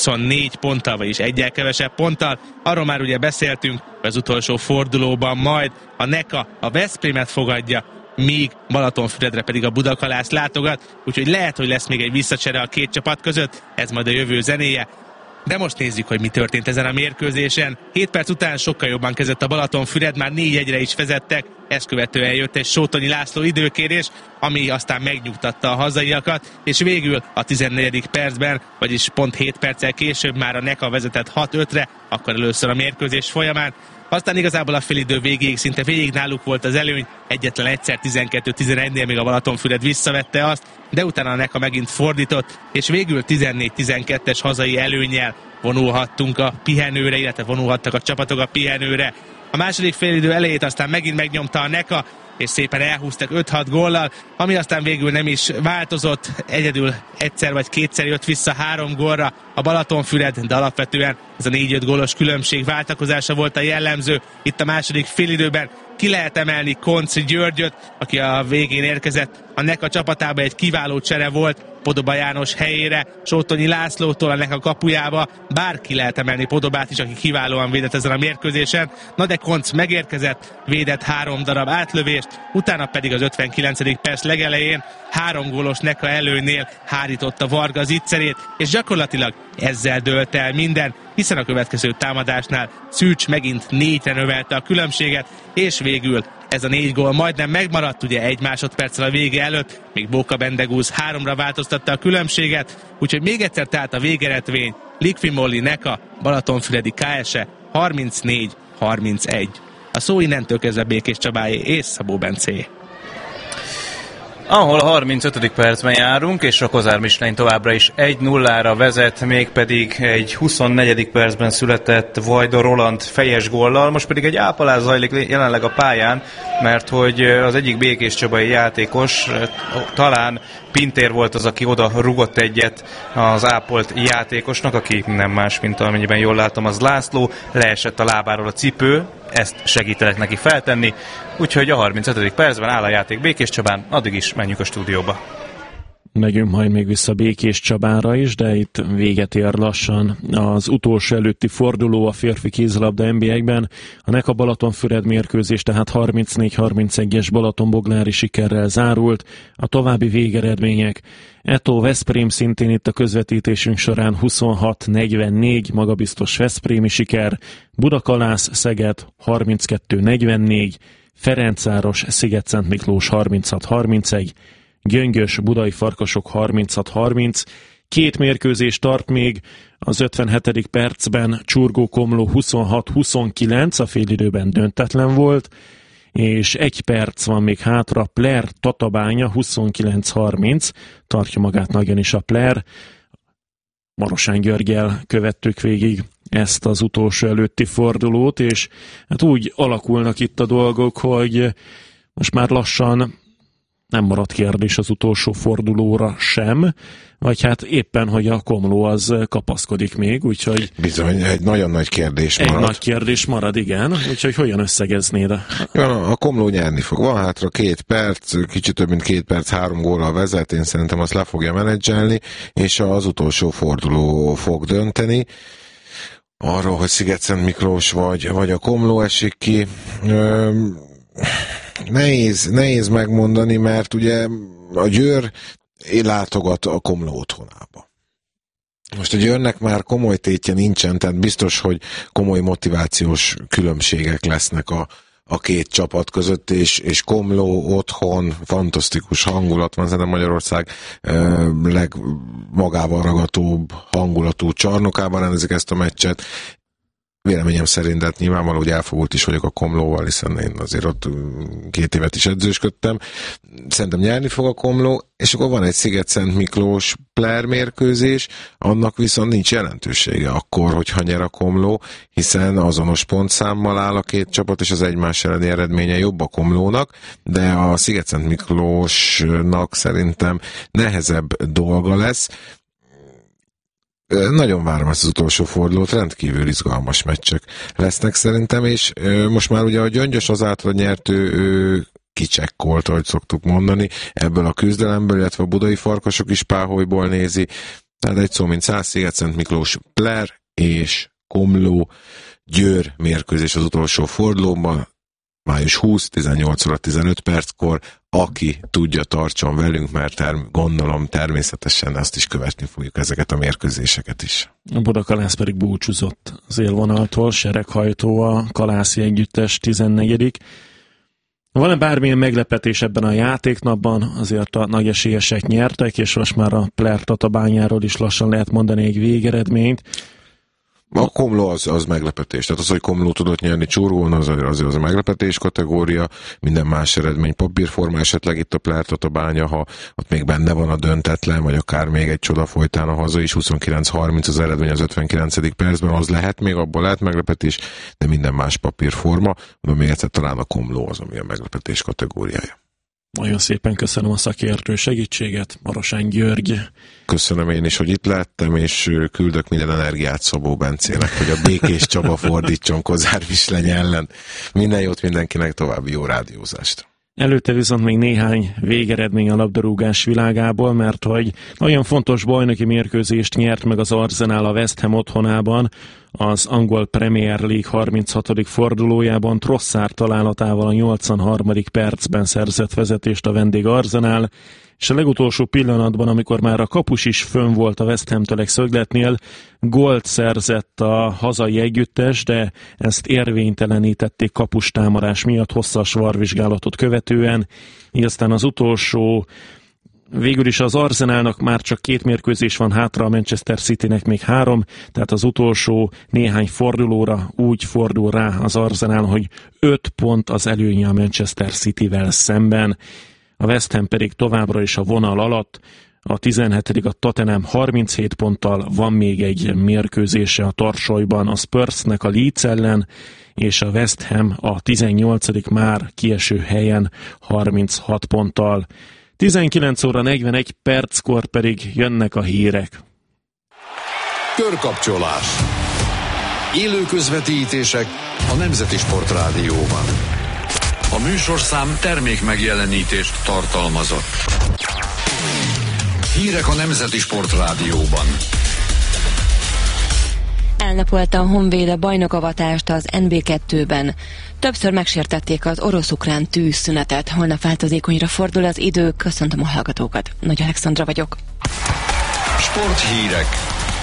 24 ponttal, vagyis egyel kevesebb ponttal. Arról már ugye beszéltünk, hogy az utolsó fordulóban majd a NECA a Veszprémet fogadja, míg Balatonfüredre pedig a Budakalász látogat, úgyhogy lehet, hogy lesz még egy visszacsere a két csapat között, ez majd a jövő zenéje. De most nézzük, hogy mi történt ezen a mérkőzésen. 7 perc után sokkal jobban kezdett a Balatonfüred, már 4-1-re is vezettek, ezt követően jött egy Sótonyi László időkérés, ami aztán megnyugtatta a hazaiakat, és végül a 14. percben, vagyis pont 7 perccel később már a NECA vezetett 6-5-re, akkor először a mérkőzés folyamán. Aztán igazából a félidő végéig szinte végig náluk volt az előny, egyetlen egyszer 12-11-nél még a Balatonfüred visszavette azt, de utána a NECA megint fordított, és végül 14-12-es hazai előnnyel vonulhattunk a pihenőre, illetve vonulhattak a csapatok a pihenőre. A második félidő elejét aztán megint megnyomta a NECA, és szépen elhúztak 5-6 góllal, ami aztán végül nem is változott, egyedül egyszer vagy kétszer jött vissza 3 gólra a Balatonfüred, de alapvetően ez a 4-5 gólos különbség váltakozása volt a jellemző. Itt a második félidőben ki lehet emelni Konczi Györgyöt, aki a végén érkezett a NECA csapatába, egy kiváló csere volt Podoba János helyére, Sótonyi Lászlótól a NECA kapujába, bár ki lehet emelni Podobát is, aki kiválóan védett ezen a mérkőzésen. Na de Koncz megérkezett, védett 3 darab átlövést, utána pedig az 59. perc legelején 3 gólos NECA előnynél hárította Varga Zicserét, és gyakorlatilag ezzel dőlt el minden, hiszen a következő támadásnál Szűcs megint 4-re növelte a különbséget, és végül ez a 4 gól majdnem megmaradt, ugye 1 másodperccel a vége előtt, még Bóka Bendegúz 3-ra változtatta a különbséget, úgyhogy még egyszer tehát a végeredmény Liqui-Moly NECA Balatonfüredi KS-e 34-31. A szó innentől kezdve Békés Csabáé és Szabó Bencé. Ahol a 35. percben járunk, és a Kozár Michelin továbbra is 1-0-ra vezet, mégpedig egy 24. percben született Vajda Roland fejes góllal, most pedig egy ápolás zajlik jelenleg a pályán, mert hogy az egyik Békés Csabai játékos, talán Pintér volt az, aki oda rugott egyet az ápolt játékosnak, aki nem más, mint amennyiben jól látom, az László, leesett a lábáról a cipő, ezt segítenek neki feltenni, úgyhogy a 35. percben áll a játék Békés Csabán, addig is menjünk a stúdióba. Megyünk majd még vissza Békés Csabára is, de itt véget ér lassan az utolsó előtti forduló a férfi kézilabda NB1-ben. A NECA Balatonfüred mérkőzés tehát 34-31-es balatonboglári sikerrel zárult. A további végeredmények: Eto Veszprém szintén itt a közvetítésünk során 26-44, magabiztos veszprémi siker, Budakalász Szeged 32-44, Ferencváros Sziget-Szentmiklós 36-31, Gyöngyös Budai Farkasok 36-30, két mérkőzés tart még, az 57. percben Csurgó Komló 26-29, a félidőben döntetlen volt, és 1 perc van még hátra, Pler Tatabánya 29-30, tartja magát nagyon is a Pler. Marosán Györggyel követtük végig ezt az utolsó előtti fordulót, és hát úgy alakulnak itt a dolgok, hogy most már lassan nem maradt kérdés az utolsó fordulóra sem, vagy hát éppen, hogy a Komló az kapaszkodik még, úgyhogy... Bizony, egy nagyon nagy kérdés marad. Egy nagy kérdés marad, igen, úgyhogy hogyan összegeznéd? A Komló nyerni fog. Van hátra 2 perc, kicsit több mint 2 perc, 3 góllal vezet, én szerintem azt le fogja menedzselni, és az utolsó forduló fog dönteni. Arról, hogy Sziget-Szent Miklós vagy a Komló esik ki... Nehéz megmondani, mert ugye a Győr látogat a Komló otthonába. Most a Győrnek már komoly tétje nincsen, tehát biztos, hogy komoly motivációs különbségek lesznek a két csapat között, és Komló otthon, fantasztikus hangulat van, szerintem Magyarország legmagával ragadóbb hangulatú csarnokában rendezik ezt a meccset. Véleményem szerint, hát nyilvánvaló, hogy elfogult is vagyok a Komlóval, hiszen én azért ott 2 évet is edzősködtem. Szerintem nyerni fog a Komló, és akkor van egy Sziget-Szent Miklós Pler mérkőzés, annak viszont nincs jelentősége akkor, hogyha nyer a Komló, hiszen azonos pontszámmal áll a két csapat, és az egymás elleni eredménye jobb a Komlónak, de a Sziget-Szent Miklósnak szerintem nehezebb dolga lesz. Nagyon várom ezt az utolsó fordulót, rendkívül izgalmas meccsek lesznek szerintem, és most már ugye a Gyöngyös azáltal nyert, ő kicsekkolt, ahogy szoktuk mondani, ebből a küzdelemből, illetve a budai Farkasok is páholyból nézi, tehát egy szó mint 100 Sziget-Szent Miklós Pler és Komló Győr mérkőzés az utolsó fordulóban, május 20, 18 óra 15 perckor, aki tudja, tartson velünk, mert gondolom természetesen azt is követni fogjuk, ezeket a mérkőzéseket is. A Budakalász pedig búcsúzott az élvonaltól, sereghajtó a kalászi együttes 14. Van-e bármilyen meglepetés ebben a játéknapban? Azért a nagy esélyesek nyertek, és most már a Pler Tatabányáról is lassan lehet mondani egy végeredményt. A Komló az meglepetés. Tehát az, hogy Komló tudott nyerni Csurgón, az a meglepetés kategória. Minden más eredmény papírforma, esetleg itt a Pler Tatabánya, ha ott még benne van a döntetlen, vagy akár még egy csoda folytán a haza is, 29-30 az eredmény az 59. percben, az lehet még, abból lehet meglepetés, de minden más papírforma. Mondom még egyszer, talán a Komló az, ami a meglepetés kategóriája. Nagyon szépen köszönöm a szakértő segítséget, Marosán György. Köszönöm én is, hogy itt lettem, és küldök minden energiát Szabó Bencének, hogy a Békés Csaba fordítson Kozár Visleny ellen. Minden jót mindenkinek, további jó rádiózást. Előtte viszont még néhány végeredmény a labdarúgás világából, mert hogy nagyon fontos bajnoki mérkőzést nyert meg az Arsenal a West Ham otthonában, az angol Premier League 36. fordulójában Trossard találatával a 83. percben szerzett vezetést a vendég Arsenal, és a legutolsó pillanatban, amikor már a kapus is fönn volt a West Hamtől egy szögletnél, gólt szerzett a hazai együttes, de ezt érvénytelenítették kapustámadás miatt hosszas VAR-vizsgálatot követően, így aztán az utolsó, végül is az Arsenalnak már csak 2 mérkőzés van hátra, a Manchester Citynek még 3, tehát az utolsó néhány fordulóra úgy fordul rá az Arsenal, hogy 5 pont az előnye a Manchester Cityvel szemben. A West Ham pedig továbbra is a vonal alatt, a 17. a Tottenham 37 ponttal, van még egy mérkőzése a tarsolyban a Spursnek a Leeds ellen, és a West Ham a 18. már kieső helyen 36 ponttal. 19 óra 41 perckor pedig jönnek a hírek. Körkapcsolás. Élő közvetítések, a Nemzeti Sportrádióban. A műsorszám termék megjelenítést tartalmazott. Hírek a Nemzeti Sportrádióban. Elnapolta a Honvéd a bajnokavatást az NB2-ben. Többször megsértették az orosz-ukrán tűzszünetet. Holnap változékonyra fordul az idő. Köszöntöm a hallgatókat. Nagy Alexandra vagyok. Sporthírek.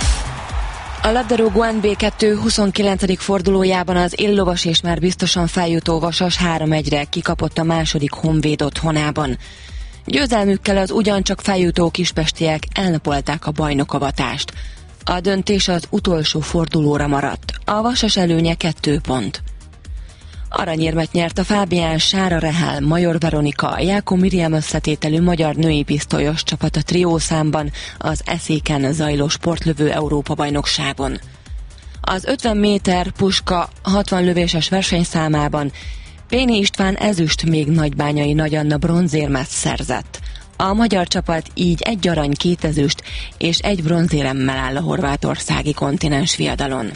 A labdarúgó NB2 29. fordulójában az éllovas és már biztosan feljutó Vasas 3-1-re kikapott a második Honvéd otthonában. Győzelmükkel az ugyancsak feljutó kispestiek elnapolták a bajnokavatást. A döntés az utolsó fordulóra maradt. A Vasas előnye 2 pont. Aranyérmet nyert a Fábián Sára Rehál, Major Veronika, Jákó Miriam összetételű magyar női pisztolyos csapat a triószámban az Eszéken zajló sportlövő Európa-bajnokságon. Az 50 méter puska 60 lövéses versenyszámában Péni István ezüst, még Nagybányai Nagy Anna bronzérmet szerzett. A magyar csapat így 1 arany, 2 ezüst és 1 bronzéremmel áll a horvátországi kontinens viadalon.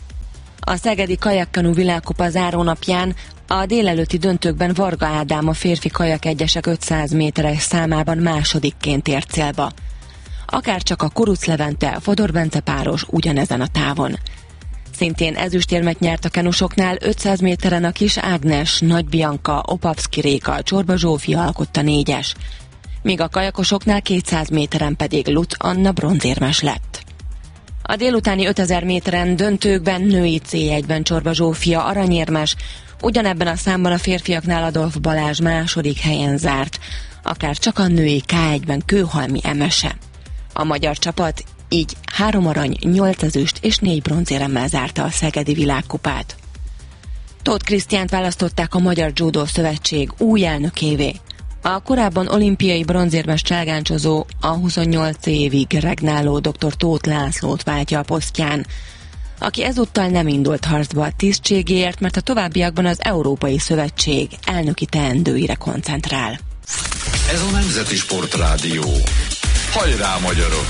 A szegedi kajakkanu világkupa zárónapján a délelőtti döntőkben Varga Ádám a férfi kajak egyesek 500 méteres számában másodikként ért célba. Akárcsak a Kuruc Levente, Fodor Bence páros ugyanezen a távon. Szintén ezüstérmet nyert a kenusoknál 500 méteren a Kis Ágnes, Nagy Bianca, Opavszki Réka, Csorba Zsófia alkotta 4-es, míg a kajakosoknál 200 méteren pedig Lutz Anna bronzérmes lett. A délutáni 5000 méteren döntőkben női C1-ben Csorba Zsófia aranyérmes, ugyanebben a számban a férfiaknál Adolf Balázs második helyen zárt, akár csak a női K1-ben Kőhalmi Emese. A magyar csapat így 3 arany, 8 ezüst és 4 bronzéremmel zárta a szegedi világkupát. Tóth Krisztiánt választották a Magyar Judo Szövetség új elnökévé. A korábban olimpiai bronzérmes cselgáncsozó, a 28 évig regnáló dr. Tóth Lászlót váltja a posztján, aki ezúttal nem indult harcba a tisztségéért, mert a továbbiakban az Európai Szövetség elnöki teendőire koncentrál. Ez a Nemzeti Sportrádió. Hajrá, magyarok!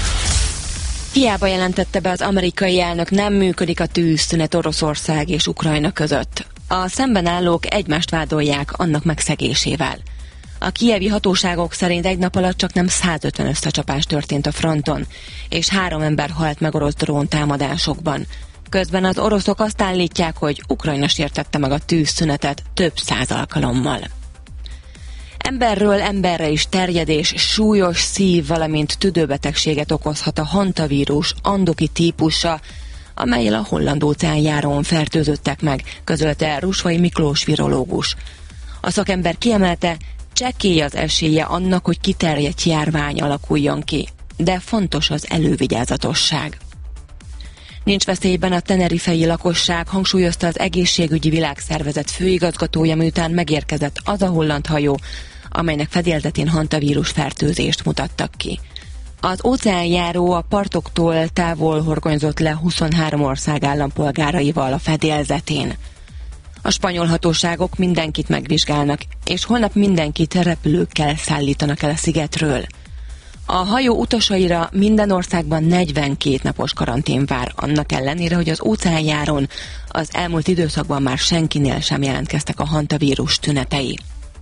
Hiába jelentette be az amerikai elnök, nem működik a tűzszünet Oroszország és Ukrajna között. A szemben állók egymást vádolják annak megszegésével. A kijevi hatóságok szerint egy nap alatt csak nem 150 összecsapás történt a fronton, és 3 ember halt meg orosz dróntámadásokban. Közben az oroszok azt állítják, hogy Ukrajna sértette meg a tűzszünetet több 100 alkalommal. Emberről emberre is terjedés, súlyos szív, valamint tüdőbetegséget okozhat a hantavírus andoki típusa, amellyel a Holland-óceánjáron fertőzöttek meg, közölte Rusvai Miklós virológus. A szakember kiemelte, csekély az esélye annak, hogy kiterjedt járvány alakuljon ki, de fontos az elővigyázatosság. Nincs veszélyben a tenerifei lakosság, hangsúlyozta az Egészségügyi Világszervezet főigazgatója, miután megérkezett az a holland hajó, amelynek fedélzetén hantavírus fertőzést mutattak ki. Az óceánjáró a partoktól távol horgonyzott le 23 ország állampolgáraival a fedélzetén. A spanyol hatóságok mindenkit megvizsgálnak, és holnap mindenkit repülőkkel szállítanak el a szigetről. A hajó utasaira minden országban 42 napos karantén vár, annak ellenére, hogy az óceánjáron az elmúlt időszakban már senkinél sem jelentkeztek a hantavírus tünetei.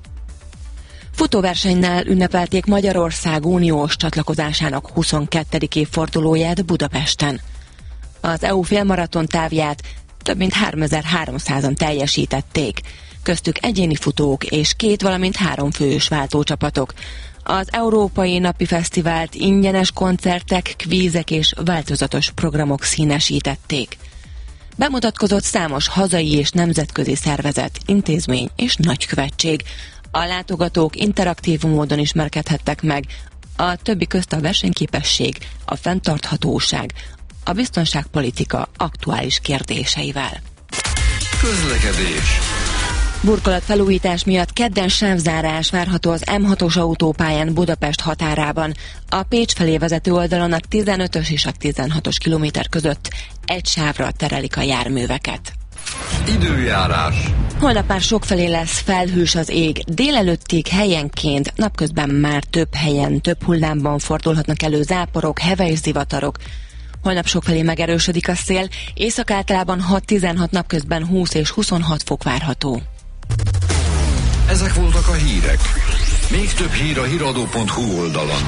Futóversenynál ünnepelték Magyarország uniós csatlakozásának 22. évfordulóját Budapesten. Az EU félmaraton távját több mint 3300-an teljesítették, köztük egyéni futók és 2, valamint 3 fős váltócsapatok. Az Európai Napi Fesztivált ingyenes koncertek, kvízek és változatos programok színesítették. Bemutatkozott számos hazai és nemzetközi szervezet, intézmény és nagykövetség. A látogatók interaktív módon ismerkedhettek meg, a többi közt a versenyképesség, a fenntarthatóság, a biztonságpolitika aktuális kérdéseivel. Közlekedés. Burkolatfelújítás miatt kedden sávzárás várható az M6-os autópályán Budapest határában. A Pécs felé vezető oldalon a 15-ös és a 16-os kilométer között egy sávra terelik a járműveket. Időjárás. Holnap már sokfelé lesz felhős az ég. Délelőttig helyenként, napközben már több helyen, több hullámban fordulhatnak elő záporok, heves zivatarok. Holnap sokfelé megerősödik a szél, észak általában 6-16, napközben 20 és 26 fok várható. Ezek voltak a hírek. Még több hír a hiradó.hu oldalon.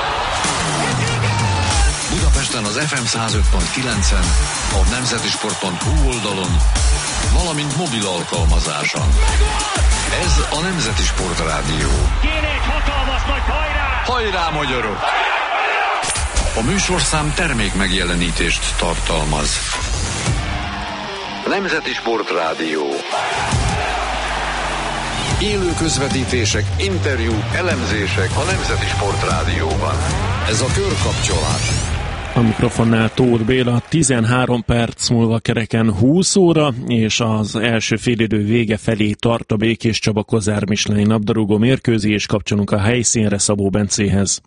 Budapesten az FM 105.9-en, a nemzetisport.hu oldalon, valamint mobil alkalmazáson. Ez a Nemzeti Sport Rádió. Kéne egy hatalmas nagy hajrá! Hajrá, magyarok! A műsorszám termék megjelenítést tartalmaz. Nemzeti Sport Rádió. Élő közvetítések, interjúk, elemzések a Nemzeti Sport Rádióban. Ez a körkapcsolás. A mikrofonnál Tóth Béla, 13 perc múlva kereken 20 óra, és az első félidő vége felé tart a Békés Csaba Kozár Michelin labdarúgó mérkőzés, kapcsolunk a helyszínre Szabó Bencéhez.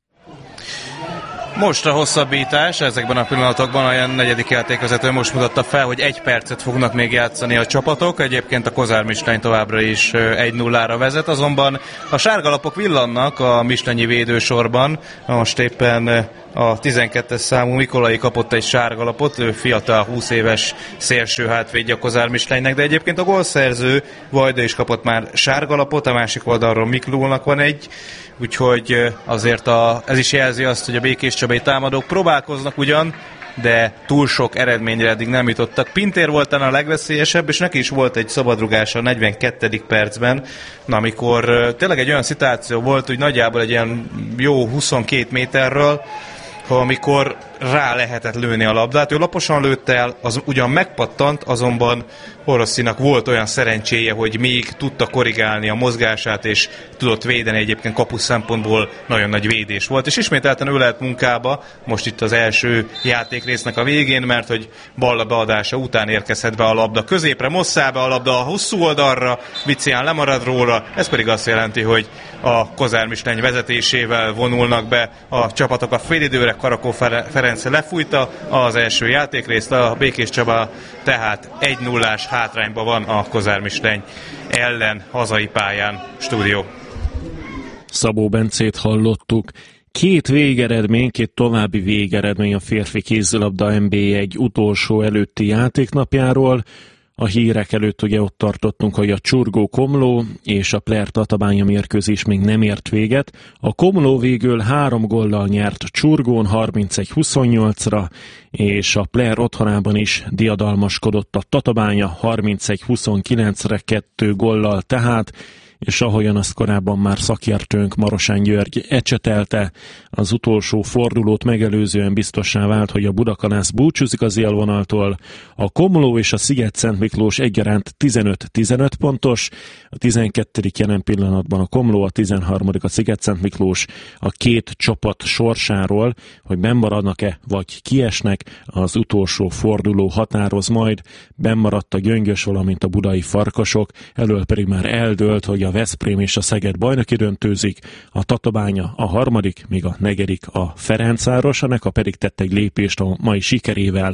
Most a hosszabbítás, ezekben a pillanatokban a negyedik játékvezető most mutatta fel, hogy 1 percet fognak még játszani a csapatok. Egyébként a Kozár Michelin továbbra is 1-0-ra vezet, azonban a sárgalapok villannak a Michelinyi védősorban. Most éppen a 12-es számú Mikolai kapott egy sárgalapot, ő fiatal 20 éves szélső hátvédje a Kozár Michelinnek, de egyébként a gólszerző Vajda is kapott már sárgalapot, a másik oldalról Miklónak van egy, úgyhogy azért ez is jelzi azt, hogy a Békés Csabai támadók próbálkoznak ugyan, de túl sok eredményre eddig nem jutottak. Pintér volt a legveszélyesebb, és neki is volt egy szabadrugása a 42. percben, amikor tényleg egy olyan szituáció volt, hogy nagyjából egy ilyen jó 22 méterről, amikor rá lehetett lőni a labdát. Ő laposan lőtt el, az ugyan megpattant, azonban Orosszinak volt olyan szerencséje, hogy még tudta korrigálni a mozgását, és tudott védeni, egyébként kapus szempontból nagyon nagy védés volt. És ismételten ő lehet munkába, most itt az első játékrésznek a végén, mert hogy Balla beadása után érkezhet be a labda középre, Mosszá be a labda a hosszú oldalra, Vicián lemarad róla, ez pedig azt jelenti, hogy a Kozár Michelin vezetésével vonulnak be a csapatok a félidőre. Karakó Ferenc lefújta az első játékrészt, a Békés Csaba tehát 1-0-ás hátrányban van a Kozár Michelin ellen hazai pályán. Stúdió. Szabó Bencét hallottuk. 2 végeredmény, 2 további végeredmény a férfi kézilabda NB1 utolsó előtti játéknapjáról. A hírek előtt ugye ott tartottunk, hogy a Csurgó-Komló és a Pler-Tatabánya mérkőzés még nem ért véget. A Komló végül 3 góllal nyert Csurgón 31-28-ra, és a Pler otthonában is diadalmaskodott a Tatabánya 31-29-re 2 góllal tehát, és ahogyan azt korábban már szakértőnk Marosán György ecsetelte, az utolsó fordulót megelőzően biztossá vált, hogy a Budakalász búcsúzik az élvonaltól. A Komló és a Sziget-Szent Miklós egyaránt 15-15 pontos, a 12. jelen pillanatban a Komló, a 13. a Sziget-Szent Miklós. A 2 csapat sorsáról, hogy bennmaradnak-e vagy kiesnek, az utolsó forduló határoz majd. Bennmaradt a Gyöngyös, valamint a budai Farkasok, elől pedig már eldőlt, hogy a Veszprém és a Szeged bajnoki döntőzik, a Tatabánya a 3., míg a 4. a Ferencváros, a Neka pedig tett egy lépést a mai sikerével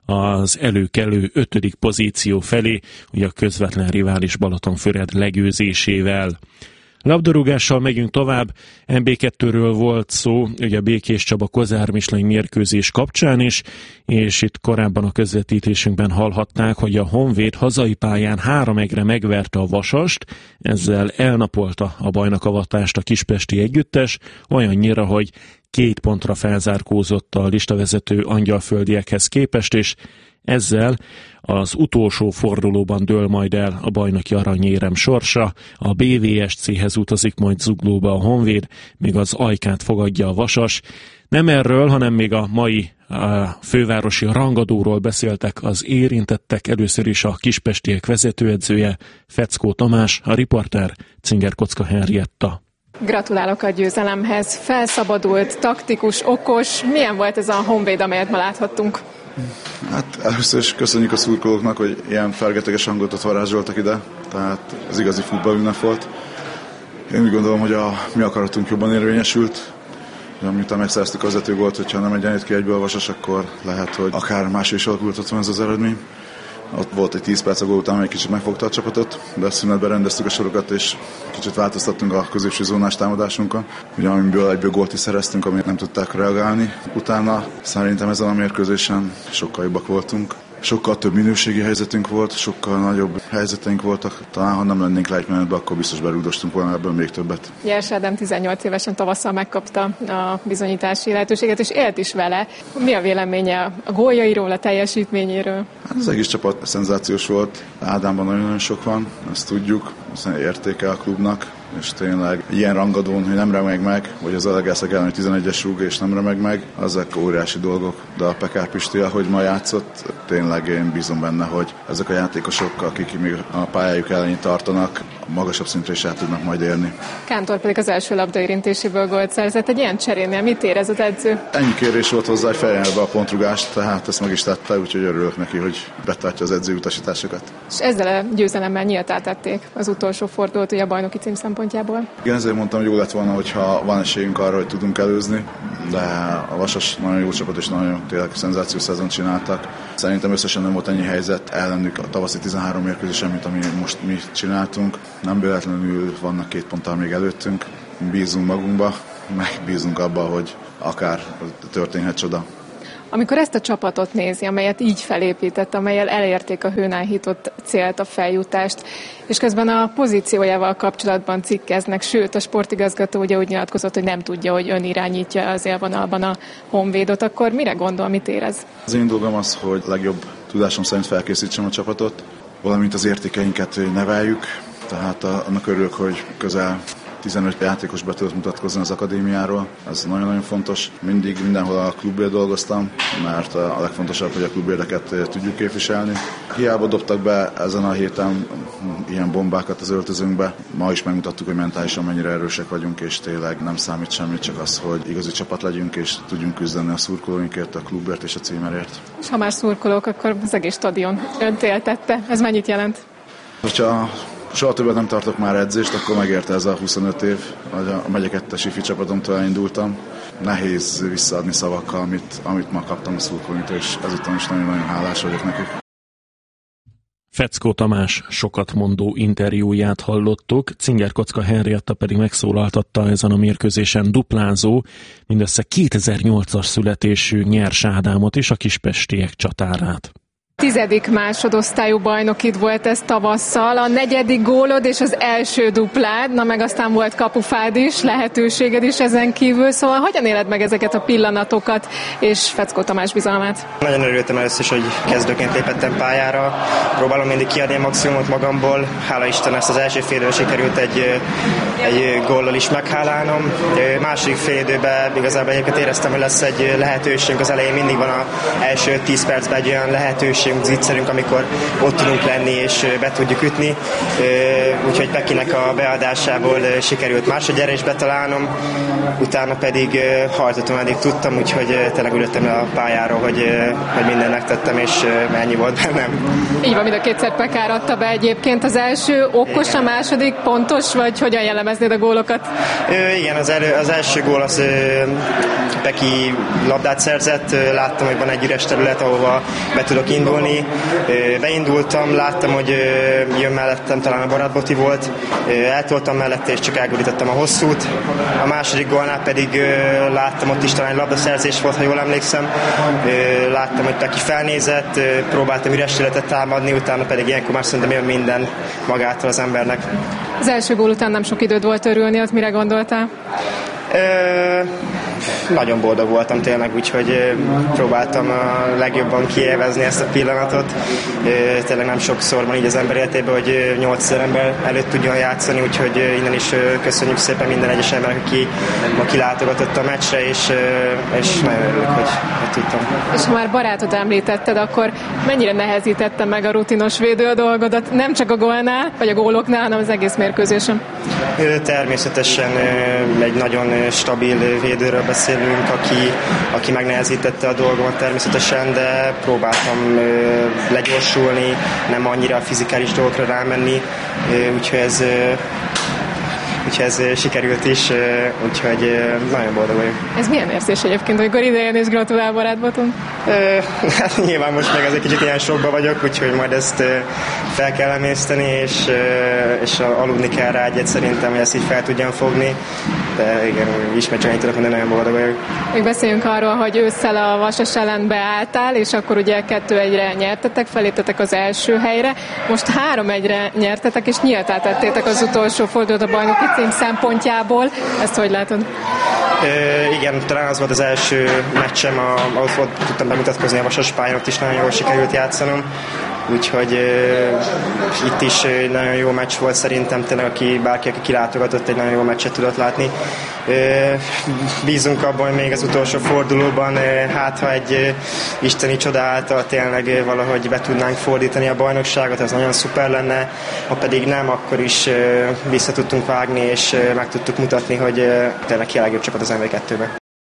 az előkelő 5. pozíció felé, ugye a közvetlen rivális Balatonfüred legyőzésével. Labdarúgással megyünk tovább, MB2-ről volt szó, ugye a Békés Csaba Kozár Michelin mérkőzés kapcsán is, és itt korábban a közvetítésünkben hallhatták, hogy a Honvéd hazai pályán 3-1-re megverte a Vasast, ezzel elnapolta a bajnokavatást a kispesti együttes, olyannyira, hogy 2 pontra felzárkózott a listavezető angyalföldiekhez képest, és ezzel az utolsó fordulóban dől majd el a bajnoki aranyérem sorsa, a BVSC-hez utazik majd Zuglóba a Honvéd, míg az Ajkát fogadja a Vasas. Nem erről, hanem még a mai fővárosi rangadóról beszéltek az érintettek, először is a kispestiek vezetőedzője, Feckó Tamás, a riporter Cinger Kocka Henrietta. Gratulálok a győzelemhez, felszabadult, taktikus, okos. Milyen volt ez a Honvéd, amelyet ma láthattunk? Hát először is köszönjük a szurkolóknak, hogy ilyen fergeteges hangot varázsoltak ide, tehát ez igazi futballünnep volt. Én úgy gondolom, hogy a mi akaratunk jobban érvényesült. Miután megszereztük az vezetőgólt, hogyha nem egyenlít ki egyből a Vasas, akkor lehet, hogy akár máshogy is alakulhatott volna ez az eredmény. Ott volt egy 10 perc a gól után, egy kicsit megfogta a csapatot, de a szünetben rendeztük a sorokat, és kicsit változtattunk a középső zónás támadásunkon. Ugye amiből egyből gólt is szereztünk, amit nem tudták reagálni. Utána szerintem ezen a mérkőzésen sokkal jobbak voltunk. Sokkal több minőségi helyzetünk volt, sokkal nagyobb helyzeteink voltak. Talán ha nem lennénk lejtmenetbe, akkor biztos berúgdostunk volna ebből még többet. Nyers Ádám 18 évesen tavasszal megkapta a bizonyítási lehetőséget, és élt is vele. Mi a véleménye a góljairól, a teljesítményéről? Az egész csapat szenzációs volt. Ádámban nagyon-nagyon sok van, ezt tudjuk, hiszen értéke a klubnak, és tényleg ilyen rangadón, hogy nem remeg meg, vagy az Alegászak ellen, hogy 11-es rúg és nem remeg meg, azok óriási dolgok. De a Pekár Pisti, ahogy ma játszott, tényleg én bízom benne, hogy ezek a játékosok, akik még a pályájuk elején tartanak, magasabb szintre is át tudnak majd érni. Kántor pedig az első labdaérintéséből gólt szerzett. Egy ilyen cserénél mit érez az edző? Ennyi kérés volt hozzá, hogy fejjeljen be a pontrugást, tehát ezt meg is tette, úgyhogy örülök neki, hogy betartja az edző utasításokat. És ezzel a győzelemmel nyíltá tették az utolsó fordulót ugye a bajnoki cím szempontjából. Igen, ezért mondtam, hogy jó lett volna, hogyha van esélyünk arra, hogy tudunk előzni, de a Vasas nagyon jó csapat és nagyon tényleg szenzációs szezon csináltak. Szerintem összesen nem volt ennyi helyzet ellenük a tavaszi 13 mérkőzésen, mint ami most mi csináltunk. Nem véletlenül vannak 2 ponttal még előttünk. Bízunk magunkba, meg bízunk abba, hogy akár történhet csoda. Amikor ezt a csapatot nézi, amelyet így felépített, amelyel elérték a hőn áhított célt, a feljutást, és közben a pozíciójával kapcsolatban cikkeznek, sőt a sportigazgató ugye úgy nyilatkozott, hogy nem tudja, hogy ön irányítja az élvonalban a Honvédot, akkor mire gondol, mit érez? Az én dolgom az, hogy legjobb tudásom szerint felkészítsem a csapatot, valamint az értékeinket neveljük, tehát annak örülök, hogy közel 15 játékos be tudott mutatkozni az akadémiáról. Ez nagyon-nagyon fontos. Mindig mindenhol a klubért dolgoztam, mert a legfontosabb, hogy a klubérdeket tudjuk képviselni. Hiába dobtak be ezen a héten ilyen bombákat az öltözőnkbe. Ma is megmutattuk, hogy mentálisan mennyire erősek vagyunk, és tényleg nem számít semmit, csak az, hogy igazi csapat legyünk, és tudjunk küzdeni a szurkolóinkért, a klubért és a címerért. És ha már szurkolók, akkor az egész stadion önt éltette. Ez mennyit jelent? Hogyha soha többet nem tartok már edzést, akkor megérte ez a 25 év, hogy a Megye 2-es ifi csapatomtól elindultam. Nehéz visszaadni szavakkal, amit ma kaptam a szurkolóinktól, és ezután is nagyon-nagyon hálás vagyok nekik. Feckó Tamás sokat mondó interjúját hallottuk, Cinger Kocka Henrietta pedig megszólaltatta ezen a mérkőzésen duplázó, mindössze 2008-as születésű Nyers Ádámot és a kispestiek csatárát. 10. másodosztályú bajnokid volt ez tavasszal, a 4. gólod és az első duplád, na meg aztán volt kapufád is, lehetőséged is ezen kívül, szóval hogyan éled meg ezeket a pillanatokat és Feckó Tamás bizalmát? Nagyon örültem először is, hogy kezdőként lépettem pályára, próbálom mindig kiadni a maximumot magamból, hála Isten ezt az első félidőben sikerült egy góllal is meghálálnom. Második félidőben igazából egyébként éreztem, hogy lesz egy lehetőségünk, az elején mindig van az első 10 percben egy olyan lehetőség, zicserünk, amikor ott tudunk lenni és be tudjuk ütni. Úgyhogy Pekinek a beadásából sikerült másodjára is betalálnom, utána pedig harcoltam, eddig tudtam, úgyhogy tényleg ülöttem le a pályáról, hogy mindent megtettem, és ennyi volt bennem. Így van, mind a kétszer Pekár adta be egyébként. Az első okos, a második pontos, vagy hogyan jellemeznéd a gólokat? Igen, az első gól az Peki labdát szerzett, láttam, hogy van egy üres terület, ahova be tudok indulni. Beindultam, láttam, hogy jön mellettem, talán a Barát Boti volt, eltoltam mellette, és csak elgurítottam a hosszút. A második gólnál pedig láttam, ott is talán egy labdaszerzés volt, ha jól emlékszem. Láttam, hogy Peki felnézett, próbáltam üres területet támadni, utána pedig ilyenkor már szerintem jön minden magától az embernek. Az első gól után nem sok időd volt örülni, ott mire gondoltál? Nagyon boldog voltam tényleg, úgyhogy próbáltam a legjobban kiélvezni ezt a pillanatot. Tényleg nem sokszor van így az ember életében, hogy 8000 ember előtt tudjon játszani, úgyhogy innen is köszönjük szépen minden egyes embernek, aki ma kilátogatott a meccsre, és nagyon örülök, hogy tudtam. És ha már Barátot említetted, akkor mennyire nehezítette meg a rutinos védő a dolgodat, nem csak a gólnál, vagy a góloknál, hanem az egész mérkőzésen? Természetesen egy nagyon stabil védőről beszélünk, aki megnehezítette a dolgomat természetesen, de próbáltam legyorsulni, nem annyira a fizikális dolgokra rámenni, úgyhogy ez sikerült is, úgyhogy nagyon boldog vagyok. Ez milyen érzés egyébként, amikor idejön és gratulál barátbatunk? Hát nyilván most meg ez egy kicsit ilyen sokba vagyok, úgyhogy majd ezt fel kell emészteni, és aludni kell rá egyet szerintem, hogy ezt így fel tudjam fogni. De igen, ismét csak tudok, de nagyon boldog vagyok. Még beszéljünk arról, hogy ősszel a Vasas ellen beálltál, és akkor ugye 2-1-re nyertetek, feléptetek az első helyre. Most 3-1-re nyertetek, és nyíltá tettétek az utolsó fordulót a bajnoki cím szempontjából. Ezt hogy látod? Igen, talán az volt az első meccsem, ahol tudtam bemutatkozni a Vasas pályán, ott is nagyon jól sikerült játszanom. Úgyhogy itt is nagyon jó meccs volt szerintem, tényleg bárki, aki kilátogatott, egy nagyon jó meccset tudott látni. Bízunk abban, hogy még az utolsó fordulóban, hát ha egy isteni csoda által tényleg valahogy be tudnánk fordítani a bajnokságot, ez nagyon szuper lenne. Ha pedig nem, akkor is vissza tudtunk vágni, és meg tudtuk mutatni, hogy tényleg ki a legjobb csapat az MV2-be.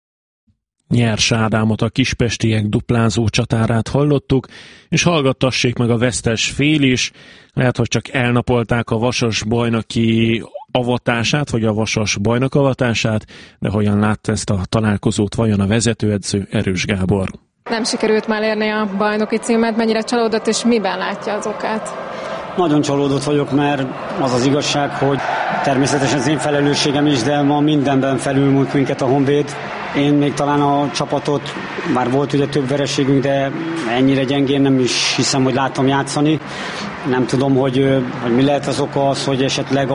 Nyers Ádámot, a kispestiek duplázó csatárát hallottuk, és hallgattassék meg a vesztes fél is. Lehet, hogy csak elnapolták a Vasas bajnoki avatását, vagy a Vasas bajnok avatását, de hogyan látta ezt a találkozót vajon a vezetőedző Erős Gábor? Nem sikerült már érni a bajnoki címet, mennyire csalódott, és miben látja az okát? Nagyon csalódott vagyok, mert az az igazság, hogy természetesen az én felelősségem is, de ma mindenben felülmúlt minket a Honvéd. Én még talán a csapatot, már volt ugye több vereségünk, de ennyire gyengén nem is hiszem, hogy láttam játszani. Nem tudom, hogy mi lehet az oka az, hogy esetleg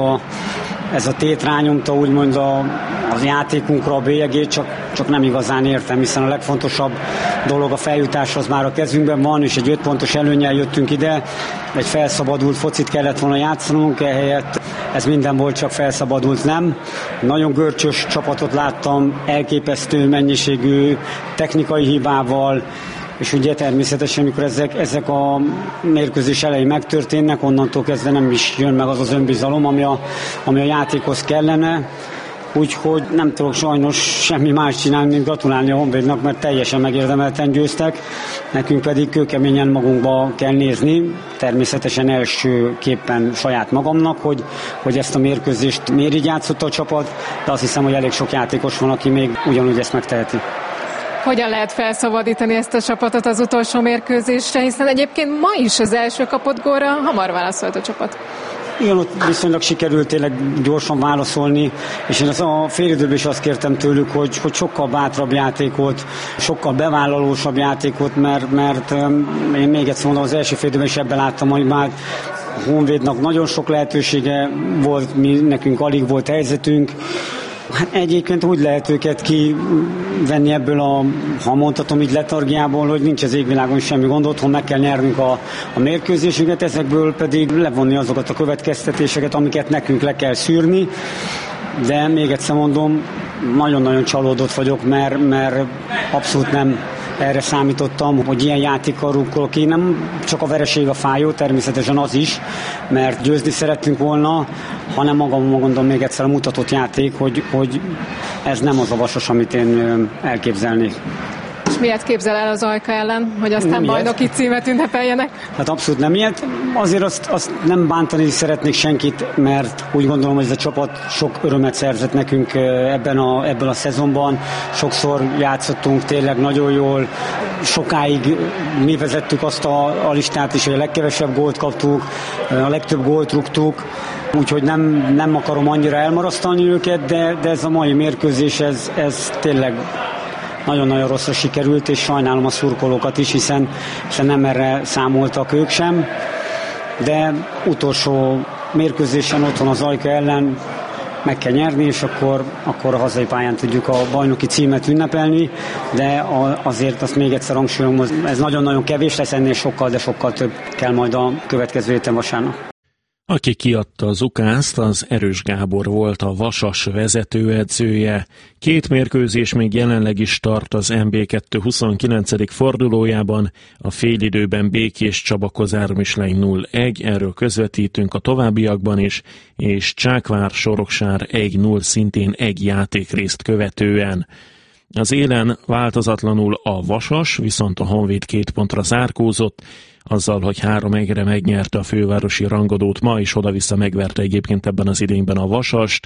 ez a tét rányomta úgymond az játékunkra a bélyegét, csak nem igazán értem, hiszen a legfontosabb dolog a feljutás az már a kezünkben van, és egy 5 pontos előnnyel jöttünk ide, egy felszabadult focit kellett volna játszanunk, ehelyett ez minden volt, csak felszabadult nem. Nagyon görcsös csapatot láttam, elképesztő mennyiségű technikai hibával, és ugye természetesen, amikor ezek a mérkőzés elején megtörténnek, onnantól kezdve nem is jön meg az az önbizalom, ami a játékhoz kellene. Úgyhogy nem tudok sajnos semmi más csinálni, mint gratulálni a Honvédnak, mert teljesen megérdemelten győztek. Nekünk pedig kőkeményen magunkba kell nézni, természetesen elsőképpen saját magamnak, hogy ezt a mérkőzést miért így játszott a csapat, de azt hiszem, hogy elég sok játékos van, aki még ugyanúgy ezt megteheti. Hogyan lehet felszabadítani ezt a csapatot az utolsó mérkőzésre, hiszen egyébként ma is az első kapott gólra hamar válaszolt a csapat. Igen, ott viszonylag sikerült tényleg gyorsan válaszolni, és én a félidőben is azt kértem tőlük, hogy sokkal bátrabb játékot, sokkal bevállalósabb játékot, mert én még egyszer mondom, az első félidőben is ebben láttam, hogy már Honvédnak nagyon sok lehetősége volt, nekünk alig volt helyzetünk. Hát egyébként úgy lehet őket kivenni ebből ha mondhatom így letargiából, hogy nincs az égvilágon semmi gond, otthon meg kell nyernünk a mérkőzésünket, ezekből pedig levonni azokat a következtetéseket, amiket nekünk le kell szűrni, de még egyszer mondom, nagyon-nagyon csalódott vagyok, mert abszolút nem erre számítottam, hogy ilyen játékkal rúgkolok ki. Nem csak a vereség a fájó, természetesen az is, mert győzni szerettünk volna, hanem magamon gondolom még egyszer a mutatott játék, hogy ez nem az a Vasas, amit én elképzelnék. És miért képzel el az Ajka ellen, hogy aztán nem bajnoki címet ünnepeljenek? Hát abszolút nem ilyet. Azért azt nem bántani szeretnék senkit, mert úgy gondolom, hogy ez a csapat sok örömet szerzett nekünk ebben a szezonban. Sokszor játszottunk tényleg nagyon jól. Sokáig mi vezettük azt a listát is, hogy a legkevesebb gólt kaptuk, a legtöbb gólt rúgtuk. Úgyhogy nem akarom annyira elmarasztalni őket, de ez a mai mérkőzés, ez tényleg nagyon-nagyon rosszra sikerült, és sajnálom a szurkolókat is, hiszen nem erre számoltak ők sem. De utolsó mérkőzésen otthon az Ajka ellen meg kell nyerni, és akkor a hazai pályán tudjuk a bajnoki címet ünnepelni, de azért azt még egyszer hangsúlyozom, ez nagyon-nagyon kevés lesz, ennél sokkal, de sokkal több kell majd a következő héten vasárnap. Aki kiadta az ukázt, az Erős Gábor volt, a Vasas vezetőedzője. 2 mérkőzés még jelenleg is tart az MB2 29. fordulójában, a félidőben Békés Csaba Kozár Mislein 0-1, erről közvetítünk a továbbiakban is, és Csákvár Soroksár 1-0 szintén egy játékrészt követően. Az élen változatlanul a Vasas, viszont a Honvéd 2 pontra zárkózott, azzal, hogy 3-1-re megnyerte a fővárosi rangadót ma, és oda-vissza megverte egyébként ebben az idényben a Vasast.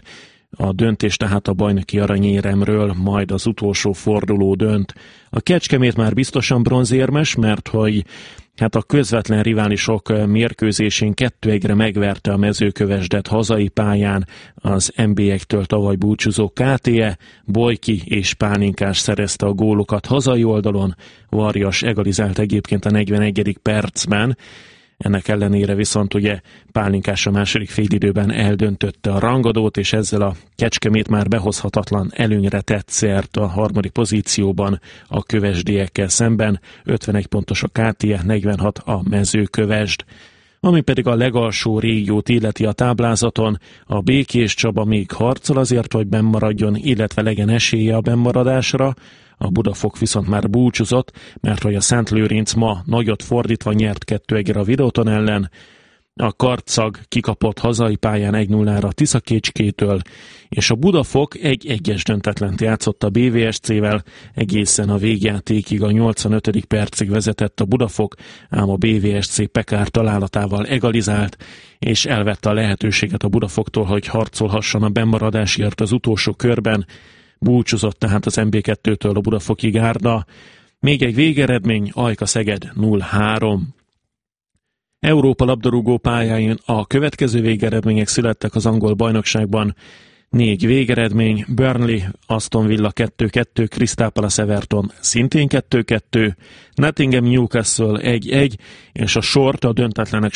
A döntés tehát a bajnoki aranyéremről majd az utolsó forduló dönt. A Kecskemét már biztosan bronzérmes, mert hogy a közvetlen riválisok mérkőzésén 2-1-re megverte a Mezőkövesdet hazai pályán az NB1-től tavaly búcsúzó KTE, Bojki és Pálinkás szerezte a gólokat hazai oldalon, Varjas egalizált egyébként a 41. percben. Ennek ellenére viszont ugye Pálinkás a második félidőben eldöntötte a rangadót, és ezzel a Kecskemét már behozhatatlan előnyre tett szert a harmadik pozícióban a kövesdiekkel szemben. 51 pontos a KTE, 46 a Mezőkövesd. Ami pedig a legalsó régiót illeti a táblázaton, a Békés Csaba még harcol azért, hogy bennmaradjon, illetve legyen esélye a bennmaradásra. A Budafok viszont már búcsúzott, mert hogy a Szentlőrinc ma nagyot fordítva nyert 2-1-re a Videoton ellen. A Karcag kikapott hazai pályán 1-0-ra a Tiszakécskétől, és a Budafok 1-1-es döntetlent játszott a BVSC-vel, egészen a végjátékig a 85. percig vezetett a Budafok, ám a BVSC Pekár találatával egalizált, és elvette a lehetőséget a Budafoktól, hogy harcolhasson a bennmaradásért az utolsó körben. Búcsúzott tehát az MB2-től a Budafoki gárda. Még egy végeredmény, Ajka-Szeged 0-3. Európa labdarúgó pályáin a következő végeredmények születtek az angol bajnokságban. 4 végeredmény, Burnley, Aston Villa 2-2, Crystal Palace Everton szintén 2-2, Nottingham Newcastle 1-1, és a sort a döntetlenek